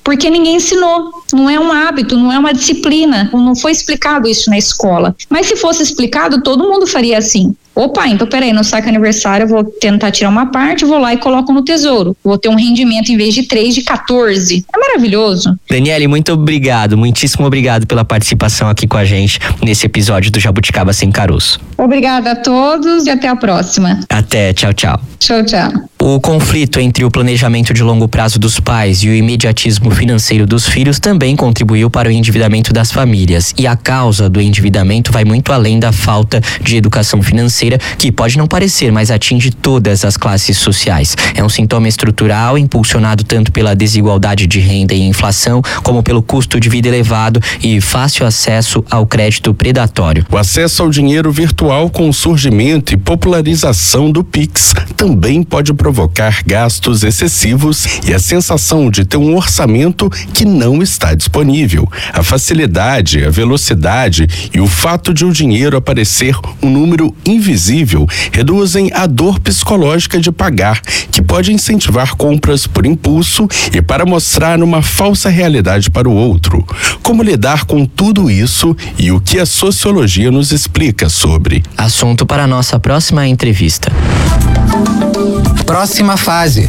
porque ninguém ensinou. Não é um hábito, não é uma disciplina, não foi explicado isso na escola. Mas se fosse explicado, todo mundo faria assim. Opa, então peraí, no saque aniversário eu vou tentar tirar uma parte, vou lá e coloco no tesouro. Vou ter um rendimento em vez de três, de quatorze. É maravilhoso. Daniele, muito obrigado, muitíssimo obrigado pela participação aqui com a gente nesse episódio do Jabuticaba Sem Caroço. Obrigada a todos e até a próxima. Até, tchau, tchau. Tchau, tchau. O conflito entre o planejamento de longo prazo dos pais e o imediatismo financeiro dos filhos também contribuiu para o endividamento das famílias. E a causa do endividamento vai muito além da falta de educação financeira, que pode não parecer, mas atinge todas as classes sociais. É um sintoma estrutural impulsionado tanto pela desigualdade de renda e inflação, como pelo custo de vida elevado e fácil acesso ao crédito predatório. O acesso ao dinheiro virtual com o surgimento e popularização do Pix também pode provocar gastos excessivos e a sensação de ter um orçamento que não está disponível. A facilidade, a velocidade e o fato de o dinheiro aparecer um número invisível reduzem a dor psicológica de pagar, que pode incentivar compras por impulso e para mostrar uma falsa realidade para o outro. Como lidar com tudo isso e o que a sociologia nos explica sobre? Assunto para a nossa próxima entrevista. Próxima fase.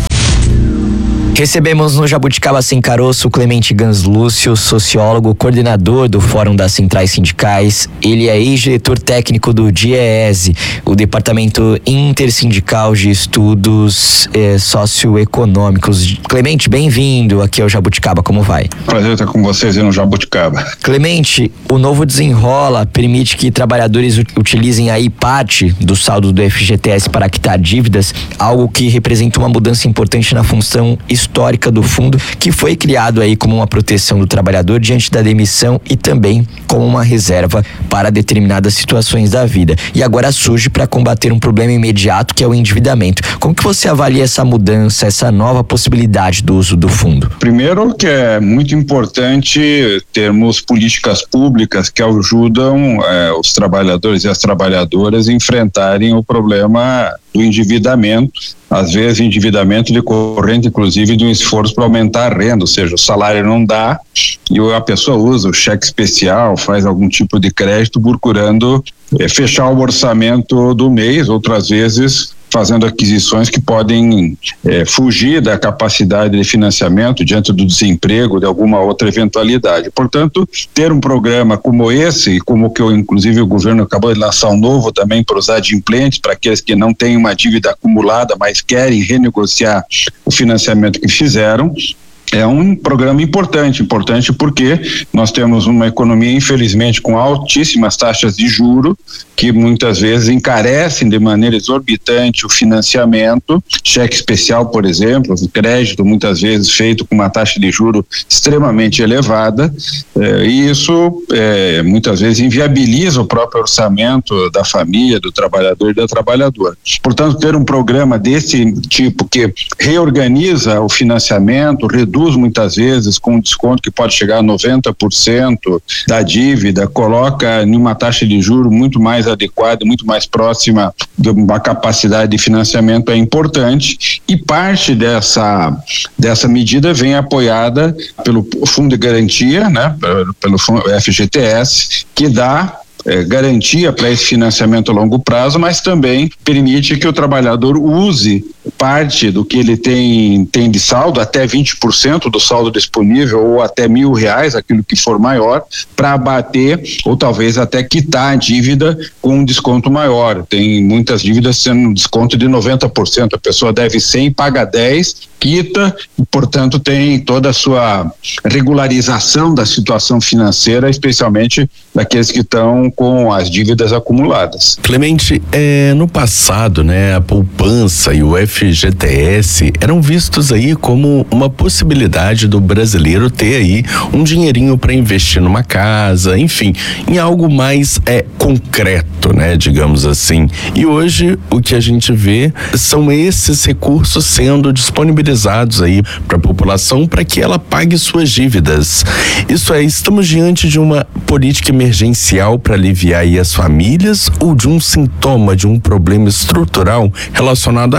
Recebemos no Jabuticaba Sem Caroço Clemente Gans Lúcio, sociólogo, coordenador do Fórum das Centrais Sindicais. Ele é ex-diretor técnico do DIEESE, o Departamento Intersindical de Estudos eh, Socioeconômicos. Clemente, bem-vindo aqui ao Jabuticaba, como vai? Prazer estar com vocês aí no Jabuticaba. Clemente, o novo desenrola permite que trabalhadores utilizem aí parte do saldo do F G T S para quitar dívidas, algo que representa uma mudança importante na função histórica do fundo, que foi criado aí como uma proteção do trabalhador diante da demissão e também como uma reserva para determinadas situações da vida. E agora surge para combater um problema imediato, que é o endividamento. Como que você avalia essa mudança, essa nova possibilidade do uso do fundo? Primeiro, que é muito importante termos políticas públicas que ajudam é, os trabalhadores e as trabalhadoras a enfrentarem o problema do endividamento, às vezes endividamento decorrente inclusive de um esforço para aumentar a renda, ou seja, o salário não dá e a pessoa usa o cheque especial, faz algum tipo de crédito procurando eh, fechar o orçamento do mês, outras vezes fazendo aquisições que podem eh, fugir da capacidade de financiamento diante do desemprego, de alguma outra eventualidade. Portanto, ter um programa como esse, como que eu, inclusive o governo acabou de lançar um novo também para os adimplentes, para aqueles que não têm uma dívida acumulada, mas querem renegociar o financiamento que fizeram, é um programa importante, importante porque nós temos uma economia, infelizmente, com altíssimas taxas de juro, que muitas vezes encarecem de maneira exorbitante o financiamento, cheque especial, por exemplo, o crédito muitas vezes feito com uma taxa de juro extremamente elevada, eh, e isso eh, muitas vezes inviabiliza o próprio orçamento da família, do trabalhador e da trabalhadora. Portanto, ter um programa desse tipo que reorganiza o financiamento, reduz muitas vezes com um desconto que pode chegar a noventa por cento da dívida, coloca em uma taxa de juros muito mais adequada, muito mais próxima de uma capacidade de financiamento, é importante, e parte dessa dessa medida vem apoiada pelo Fundo de Garantia, né, pelo fundo F G T S, que dá É, garantia para esse financiamento a longo prazo, mas também permite que o trabalhador use parte do que ele tem, tem de saldo, até vinte por cento do saldo disponível ou até mil reais, aquilo que for maior, para abater ou talvez até quitar a dívida com um desconto maior. Tem muitas dívidas sendo um desconto de noventa por cento, a pessoa deve cem, paga dez, quita e, portanto, tem toda a sua regularização da situação financeira, especialmente daqueles que estão com as dívidas acumuladas. Clemente, é, no passado, né, a poupança e o F G T S eram vistos aí como uma possibilidade do brasileiro ter aí um dinheirinho para investir numa casa, enfim, em algo mais é, concreto, né, digamos assim. E hoje o que a gente vê são esses recursos sendo disponibilizados aí para a população para que ela pague suas dívidas. Isso é, estamos diante de uma política emergencial para aliviar aí as famílias ou de um sintoma de um problema estrutural relacionado à renda,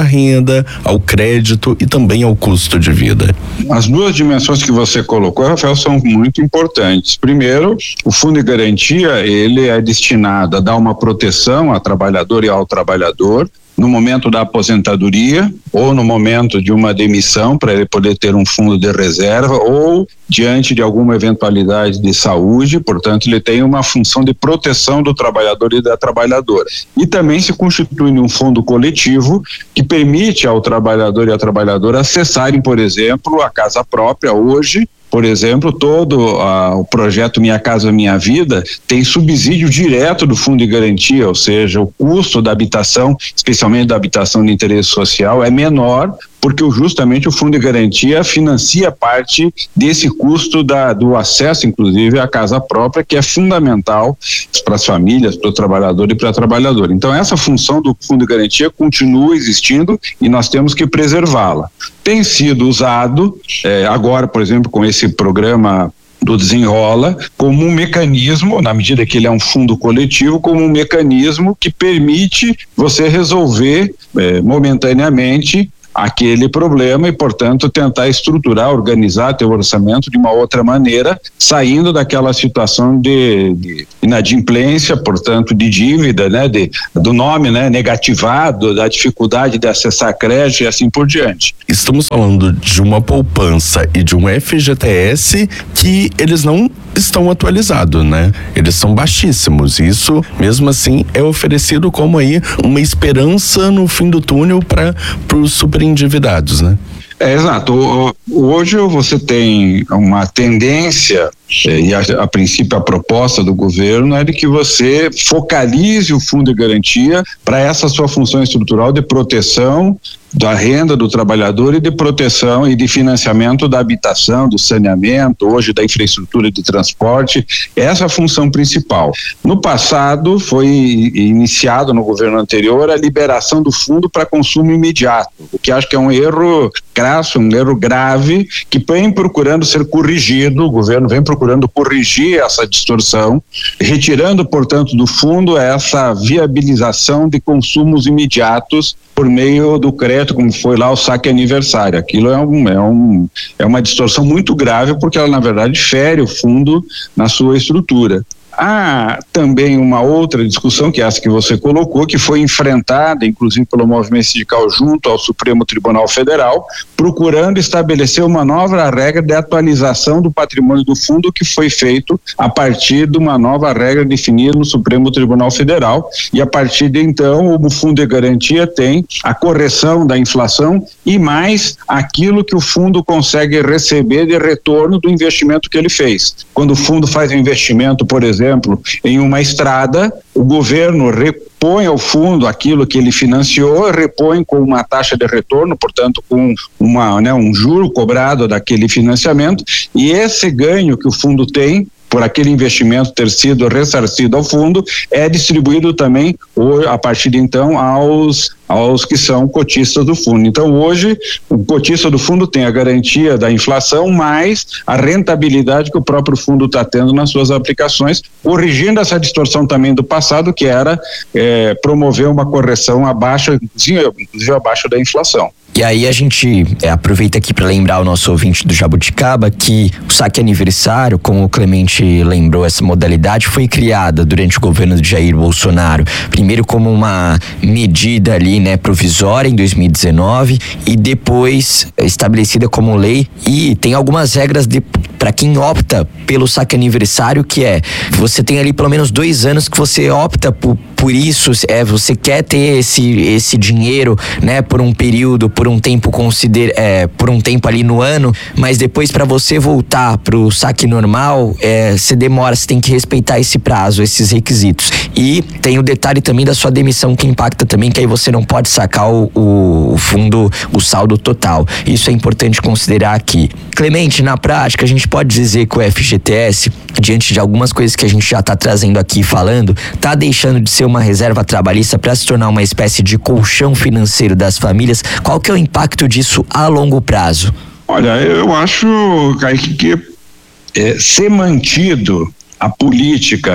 renda, ao crédito e também ao custo de vida. As duas dimensões que você colocou, Rafael, são muito importantes. Primeiro, o Fundo de Garantia, ele é destinado a dar uma proteção ao trabalhador e ao trabalhador no momento da aposentadoria ou no momento de uma demissão, para ele poder ter um fundo de reserva, ou diante de alguma eventualidade de saúde. Portanto, ele tem uma função de proteção do trabalhador e da trabalhadora. E também se constitui num fundo coletivo que permite ao trabalhador e à trabalhadora acessarem, por exemplo, a casa própria. Hoje, por exemplo, todo uh, o projeto Minha Casa Minha Vida tem subsídio direto do Fundo de Garantia, ou seja, o custo da habitação, especialmente da habitação de interesse social, é menor, porque justamente o Fundo de Garantia financia parte desse custo da, do acesso, inclusive, à casa própria, que é fundamental para as famílias, para o trabalhador e para a trabalhadora. Então, essa função do Fundo de Garantia continua existindo e nós temos que preservá-la. Tem sido usado, eh, agora, por exemplo, com esse programa do Desenrola, como um mecanismo, na medida que ele é um fundo coletivo, como um mecanismo que permite você resolver eh, momentaneamente aquele problema e, portanto, tentar estruturar, organizar teu orçamento de uma outra maneira, saindo daquela situação de, de inadimplência, portanto, de dívida, né, de, do nome, né, negativado, da dificuldade de acessar crédito e assim por diante. Estamos falando de uma poupança e de um F G T S que eles não estão atualizados, né? Eles são baixíssimos. Isso, mesmo assim, é oferecido como aí uma esperança no fim do túnel para os superendividados, né? É, exato. Hoje você tem uma tendência, e a, a princípio a proposta do governo é de que você focalize o Fundo de Garantia para essa sua função estrutural de proteção da renda do trabalhador e de proteção e de financiamento da habitação, do saneamento, hoje da infraestrutura de transporte. Essa é a função principal. No passado foi iniciado no governo anterior a liberação do fundo para consumo imediato, o que acho que é um erro crasso, um erro grave, que vem procurando ser corrigido. O governo vem procurando corrigir essa distorção, retirando, portanto, do fundo essa viabilização de consumos imediatos por meio do crédito, como foi lá o saque aniversário. Aquilo é, um, é, um, é uma distorção muito grave, porque ela, na verdade, fere o fundo na sua estrutura. Há também uma outra discussão, que é essa que você colocou, que foi enfrentada, inclusive, pelo movimento sindical junto ao Supremo Tribunal Federal, procurando estabelecer uma nova regra de atualização do patrimônio do fundo, que foi feito a partir de uma nova regra definida no Supremo Tribunal Federal, e a partir de então o Fundo de Garantia tem a correção da inflação e mais aquilo que o fundo consegue receber de retorno do investimento que ele fez. Quando o fundo faz um investimento, por exemplo, em uma estrada, o governo repõe ao fundo aquilo que ele financiou, repõe com uma taxa de retorno, portanto com uma, né, um juro cobrado daquele financiamento, e esse ganho que o fundo tem por aquele investimento ter sido ressarcido ao fundo, é distribuído também, a partir de então, aos, aos que são cotistas do fundo. Então, hoje, o cotista do fundo tem a garantia da inflação, mais a rentabilidade que o próprio fundo está tendo nas suas aplicações, corrigindo essa distorção também do passado, que era é, promover uma correção abaixo, inclusive abaixo da inflação. E aí a gente é, aproveita aqui para lembrar o nosso ouvinte do Jabuticaba que o saque aniversário, como o Clemente lembrou, essa modalidade foi criada durante o governo de Jair Bolsonaro, primeiro como uma medida ali, né, provisória em dois mil e dezenove e depois estabelecida como lei, e tem algumas regras de para quem opta pelo saque aniversário, que é, você tem ali pelo menos dois anos que você opta por, por isso, é, você quer ter esse, esse dinheiro, né, por um período, por um tempo consider, é, por um tempo ali no ano, mas depois para você voltar pro saque normal, é, você demora, você tem que respeitar esse prazo, esses requisitos. E tem o detalhe também da sua demissão, que impacta também, que aí você não pode sacar o, o, o fundo, o saldo total. Isso é importante considerar aqui. Clemente, na prática, a gente pode dizer que o F G T S, diante de algumas coisas que a gente já está trazendo aqui falando, está deixando de ser uma reserva trabalhista para se tornar uma espécie de colchão financeiro das famílias. Qual que é o impacto disso a longo prazo? Olha, eu acho, Kaique, que é, ser mantido a política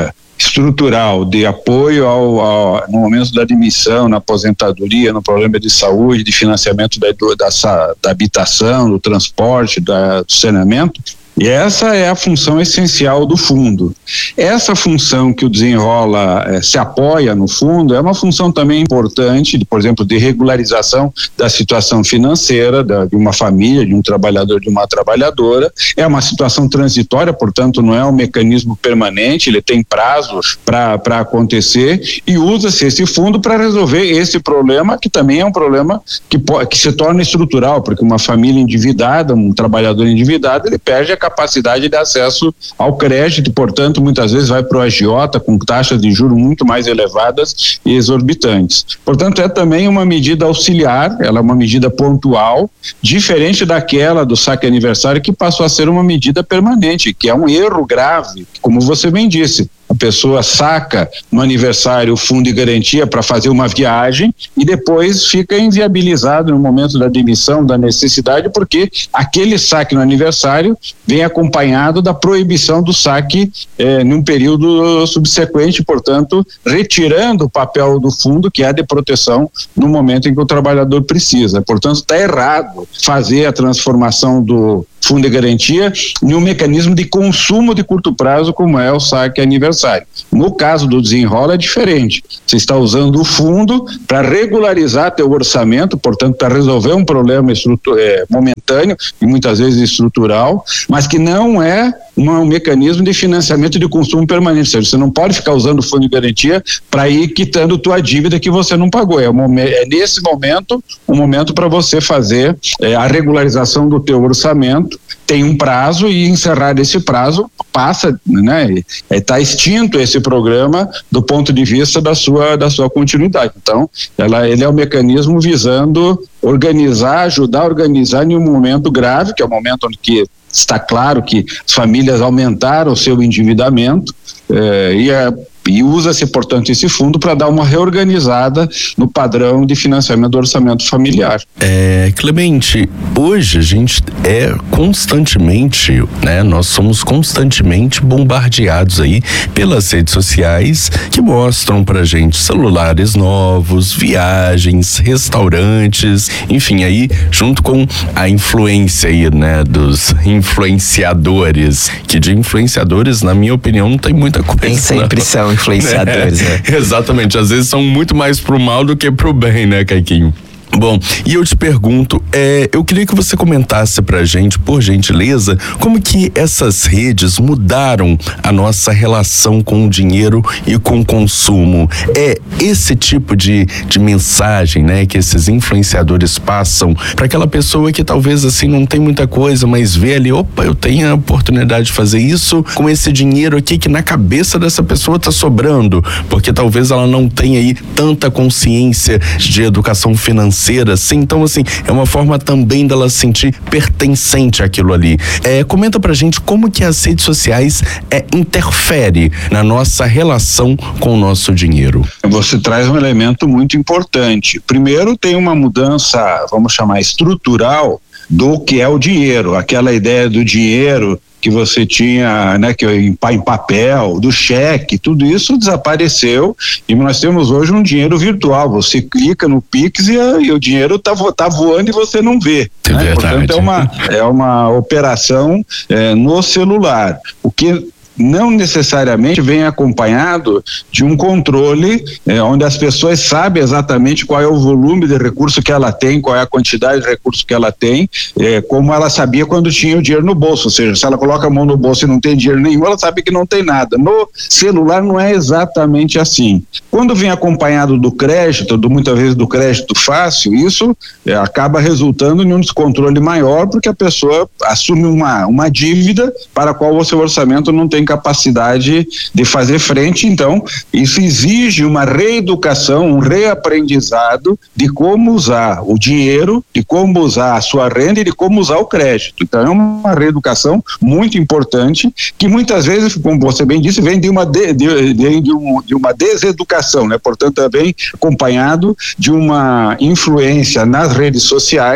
estrutural de apoio ao, ao, no momento da admissão, na aposentadoria, no problema de saúde, de financiamento da, da, da habitação, do transporte, da, do saneamento. E essa é a função essencial do fundo. Essa função que o Desenrola eh, se apoia no fundo é uma função também importante, de, por exemplo, de regularização da situação financeira da, de uma família, de um trabalhador, de uma trabalhadora. É uma situação transitória, portanto não é um mecanismo permanente, ele tem prazos para acontecer, e usa-se esse fundo para resolver esse problema, que também é um problema que, que se torna estrutural, porque uma família endividada, um trabalhador endividado, ele perde a capacidade de acesso ao crédito, portanto, muitas vezes vai para o agiota com taxas de juros muito mais elevadas e exorbitantes. Portanto, é também uma medida auxiliar, ela é uma medida pontual, diferente daquela do saque aniversário, que passou a ser uma medida permanente, que é um erro grave, como você bem disse. A pessoa saca no aniversário o fundo de garantia para fazer uma viagem e depois fica inviabilizado no momento da demissão, da necessidade, porque aquele saque no aniversário vem acompanhado da proibição do saque eh, num período subsequente, portanto, retirando o papel do fundo, que é de proteção no momento em que o trabalhador precisa. Portanto, está errado fazer a transformação do fundo de garantia em um mecanismo de consumo de curto prazo, como é o saque aniversário. No caso do Desenrola é diferente. Você está usando o fundo para regularizar teu orçamento, portanto, para resolver um problema é, momentâneo e muitas vezes estrutural, mas que não é uma, um mecanismo de financiamento de consumo permanente. Ou seja, você não pode ficar usando o fundo de garantia para ir quitando tua dívida que você não pagou. É, um, é nesse momento um momento para você fazer é, a regularização do teu orçamento. Tem um prazo e encerrar esse prazo passa, né? Está extinto esse programa do ponto de vista da sua da sua continuidade. Então, ela ele é um mecanismo visando organizar, ajudar a organizar em um momento grave, que é o momento onde que está claro que as famílias aumentaram o seu endividamento eh, e a E usa-se, portanto, esse fundo para dar uma reorganizada no padrão de financiamento do orçamento familiar. É, Clemente, hoje a gente é constantemente, né, nós somos constantemente bombardeados aí pelas redes sociais que mostram pra gente celulares novos, viagens, restaurantes, enfim, aí junto com a influência aí, né, dos influenciadores, que de influenciadores, na minha opinião, não tem muita coisa. Nem sempre não. são influenciadores, é, né? Exatamente, às vezes são muito mais pro mal do que pro bem, né, Caiquinho? Bom, e eu te pergunto, é, eu queria que você comentasse pra gente, por gentileza, como que essas redes mudaram a nossa relação com o dinheiro e com o consumo. É esse tipo de, de mensagem, né, que esses influenciadores passam para aquela pessoa que talvez assim não tem muita coisa, mas vê ali, opa, eu tenho a oportunidade de fazer isso com esse dinheiro aqui que na cabeça dessa pessoa tá sobrando, porque talvez ela não tenha aí tanta consciência de educação financeira. Assim, então assim, é uma forma também dela se sentir pertencente àquilo ali. É, comenta pra gente como que as redes sociais é, interfere na nossa relação com o nosso dinheiro. Você traz um elemento muito importante. Primeiro, tem uma mudança, vamos chamar estrutural, do que é o dinheiro, aquela ideia do dinheiro que você tinha, né, que em, em papel, do cheque, tudo isso desapareceu e nós temos hoje um dinheiro virtual. Você clica no Pix e, a, e o dinheiro tá, tá voando e você não vê. É né? verdade. Portanto, é uma, é uma operação é, no celular. O que não necessariamente vem acompanhado de um controle eh, onde as pessoas sabem exatamente qual é o volume de recurso que ela tem, qual é a quantidade de recurso que ela tem, eh, como ela sabia quando tinha o dinheiro no bolso. Ou seja, se ela coloca a mão no bolso e não tem dinheiro nenhum, ela sabe que não tem nada. No celular não é exatamente assim. Quando vem acompanhado do crédito, do, muitas vezes do crédito fácil, isso eh, acaba resultando em um descontrole maior, porque a pessoa assume uma, uma dívida para a qual o seu orçamento não tem capacidade de fazer frente. Então, isso exige uma reeducação, um reaprendizado de como usar o dinheiro, de como usar a sua renda e de como usar o crédito. Então, é uma reeducação muito importante que muitas vezes, como você bem disse, vem de uma, de, de, de, de, um, de uma deseducação, né? Portanto, é bem acompanhado de uma influência nas redes sociais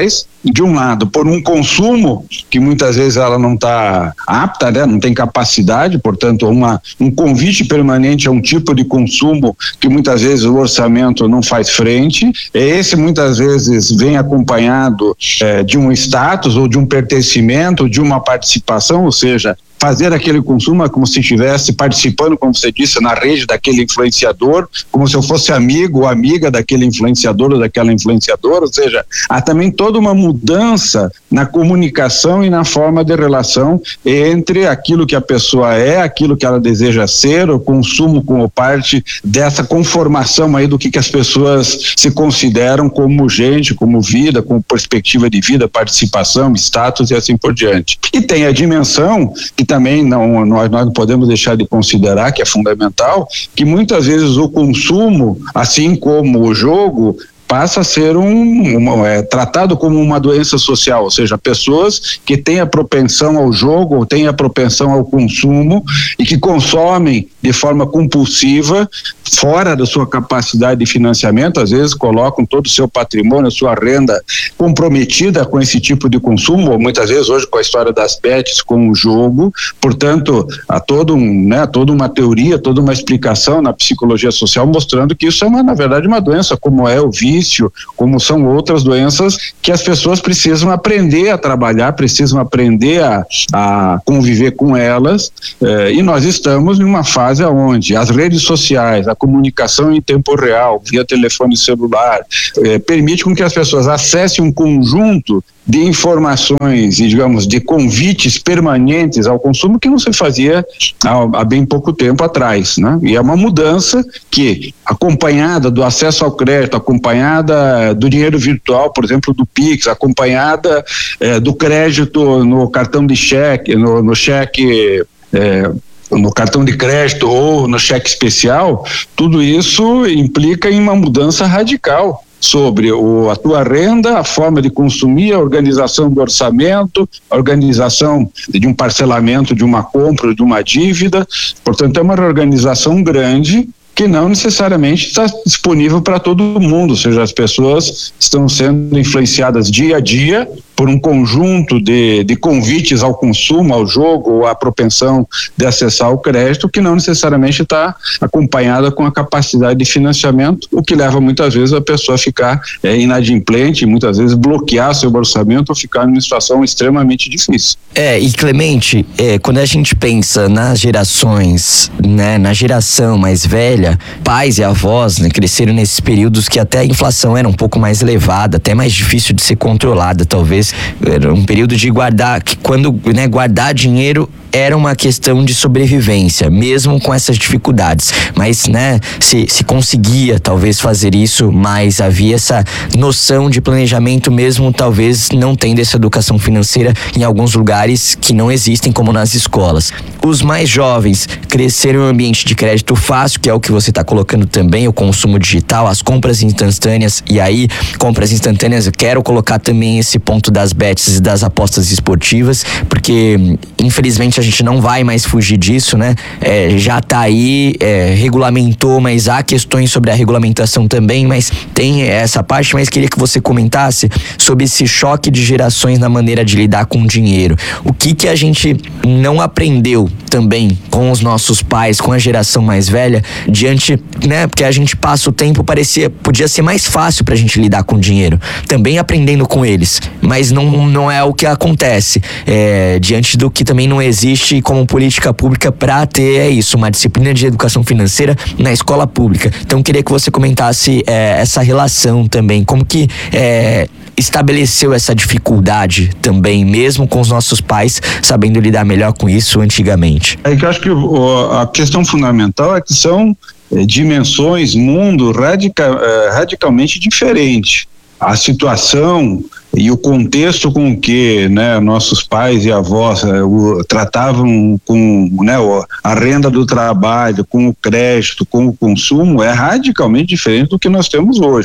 de um lado, por um consumo que muitas vezes ela não está apta, né? Não tem capacidade, portanto, uma, um convite permanente a um tipo de consumo que muitas vezes o orçamento não faz frente. Esse muitas vezes vem acompanhado eh, de um status ou de um pertencimento, de uma participação, ou seja, fazer aquele consumo é como se estivesse participando, como você disse, na rede daquele influenciador, como se eu fosse amigo ou amiga daquele influenciador ou daquela influenciadora, ou seja, há também toda uma mudança na comunicação e na forma de relação entre aquilo que a pessoa é, aquilo que ela deseja ser, o consumo como parte dessa conformação aí do que, que as pessoas se consideram como gente, como vida, como perspectiva de vida, participação, status e assim por diante. E tem a dimensão que também não, nós, nós não podemos deixar de considerar, que é fundamental, que muitas vezes o consumo, assim como o jogo, passa a ser um, uma, é, tratado como uma doença social, ou seja, pessoas que têm a propensão ao jogo, ou têm a propensão ao consumo e que consomem de forma compulsiva, fora da sua capacidade de financiamento, às vezes colocam todo o seu patrimônio, a sua renda comprometida com esse tipo de consumo, ou muitas vezes hoje com a história das bets, com o jogo. Portanto, há todo um, né, toda uma teoria, toda uma explicação na psicologia social mostrando que isso é uma, na verdade, uma doença, como é o vício, como são outras doenças que as pessoas precisam aprender a trabalhar, precisam aprender a, a conviver com elas, eh, e nós estamos em uma fase onde as redes sociais, a comunicação em tempo real, via telefone celular, eh, permite com que as pessoas acessem um conjunto de informações e, digamos, de convites permanentes ao consumo que não se fazia há, há bem pouco tempo atrás, né? E é uma mudança que, acompanhada do acesso ao crédito, acompanhada do dinheiro virtual, por exemplo, do Pix, acompanhada eh, do crédito no cartão de cheque, no, no cheque eh, no cartão de crédito ou no cheque especial, tudo isso implica em uma mudança radical sobre o, a tua renda, a forma de consumir, a organização do orçamento, a organização de um parcelamento de uma compra, de uma dívida. Portanto, é uma reorganização grande que não necessariamente está disponível para todo mundo, ou seja, as pessoas estão sendo influenciadas dia a dia por um conjunto de, de convites ao consumo, ao jogo, ou à propensão de acessar o crédito, que não necessariamente está acompanhada com a capacidade de financiamento, o que leva muitas vezes a pessoa a ficar é, inadimplente, muitas vezes bloquear seu orçamento ou ficar numa situação extremamente difícil. É, e Clemente, é, quando a gente pensa nas gerações, né, na geração mais velha, pais e avós, né, cresceram nesses períodos que até a inflação era um pouco mais elevada, até mais difícil de ser controlada, talvez. Era um período de guardar, que quando, né, guardar dinheiro era uma questão de sobrevivência, mesmo com essas dificuldades, mas, né, se, se conseguia talvez fazer isso, mas havia essa noção de planejamento mesmo, talvez não tendo essa educação financeira em alguns lugares que não existem, como nas escolas. Os mais jovens cresceram em um ambiente de crédito fácil, que é o que você está colocando também, o consumo digital, as compras instantâneas, e aí, compras instantâneas, eu quero colocar também esse ponto das bets e das apostas esportivas, porque infelizmente a gente não vai mais fugir disso, né? É, já tá aí, é, regulamentou, mas há questões sobre a regulamentação também, mas tem essa parte, mas queria que você comentasse sobre esse choque de gerações na maneira de lidar com o dinheiro. O que que a gente não aprendeu também com os nossos pais, com a geração mais velha, diante, né? Porque a gente passa o tempo, parecia, podia ser mais fácil pra gente lidar com o dinheiro, também aprendendo com eles, mas não, não é o que acontece, é, diante do que também não existe como política pública para ter é isso, uma disciplina de educação financeira na escola pública. Então queria que você comentasse é, essa relação também, como que é, estabeleceu essa dificuldade também, mesmo com os nossos pais sabendo lidar melhor com isso antigamente. É que eu acho que o, a questão fundamental é que são é, dimensões, mundo radica, é, radicalmente diferente. A situação e o contexto com que, né, nossos pais e avós é, o, tratavam com, né, o, a renda do trabalho, com o crédito, com o consumo, é radicalmente diferente do que nós temos hoje.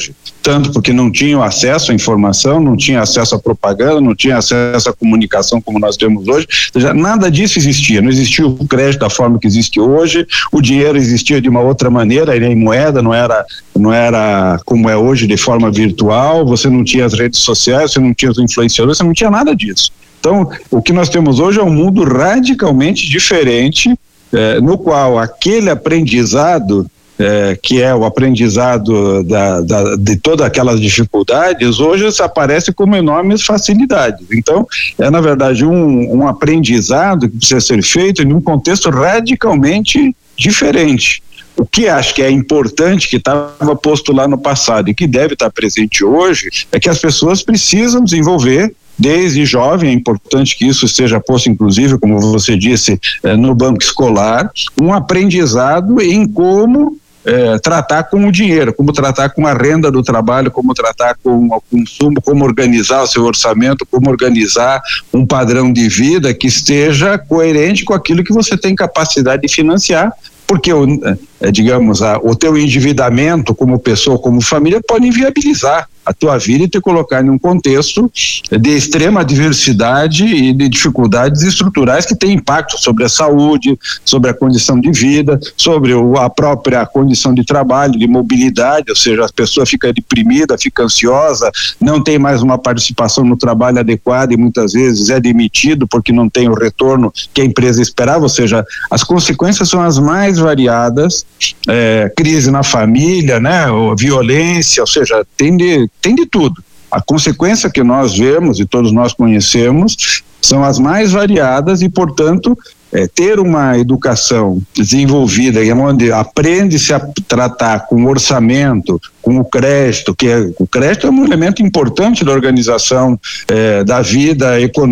tanto porque não tinham acesso à informação, não tinham acesso à propaganda, não tinham acesso à comunicação como nós temos hoje, ou seja, nada disso existia, não existia o crédito da forma que existe hoje, o dinheiro existia de uma outra maneira, era em moeda, não era, não era como é hoje de forma virtual, você não tinha as redes sociais, você não tinha os influenciadores, você não tinha nada disso. Então, o que nós temos hoje é um mundo radicalmente diferente, eh, no qual aquele aprendizado É, que é o aprendizado da, da, de todas aquelas dificuldades, hoje se aparece como enormes facilidades. Então, é na verdade um, um aprendizado que precisa ser feito em um contexto radicalmente diferente. O que acho que é importante, que estava posto lá no passado e que deve estar presente hoje, é que as pessoas precisam desenvolver desde jovem, é importante que isso seja posto, inclusive, como você disse, eh, no banco escolar, um aprendizado em como É, tratar com o dinheiro, como tratar com a renda do trabalho, como tratar com o consumo, como organizar o seu orçamento, como organizar um padrão de vida que esteja coerente com aquilo que você tem capacidade de financiar, porque o, é, digamos, a, o teu endividamento como pessoa, como família, pode inviabilizar a tua vida e te colocar em um contexto de extrema adversidade e de dificuldades estruturais que têm impacto sobre a saúde, sobre a condição de vida, sobre o, a própria condição de trabalho, de mobilidade, ou seja, a pessoa fica deprimida, fica ansiosa, não tem mais uma participação no trabalho adequada e muitas vezes é demitido porque não tem o retorno que a empresa esperava, ou seja, as consequências são as mais variadas, é, crise na família, né, ou violência, ou seja, tem de tem de tudo. A consequência que nós vemos e todos nós conhecemos são as mais variadas e, portanto, é, ter uma educação desenvolvida e onde aprende-se a tratar com o orçamento, com o crédito, que é, o crédito é um elemento importante da organização é, da vida econômica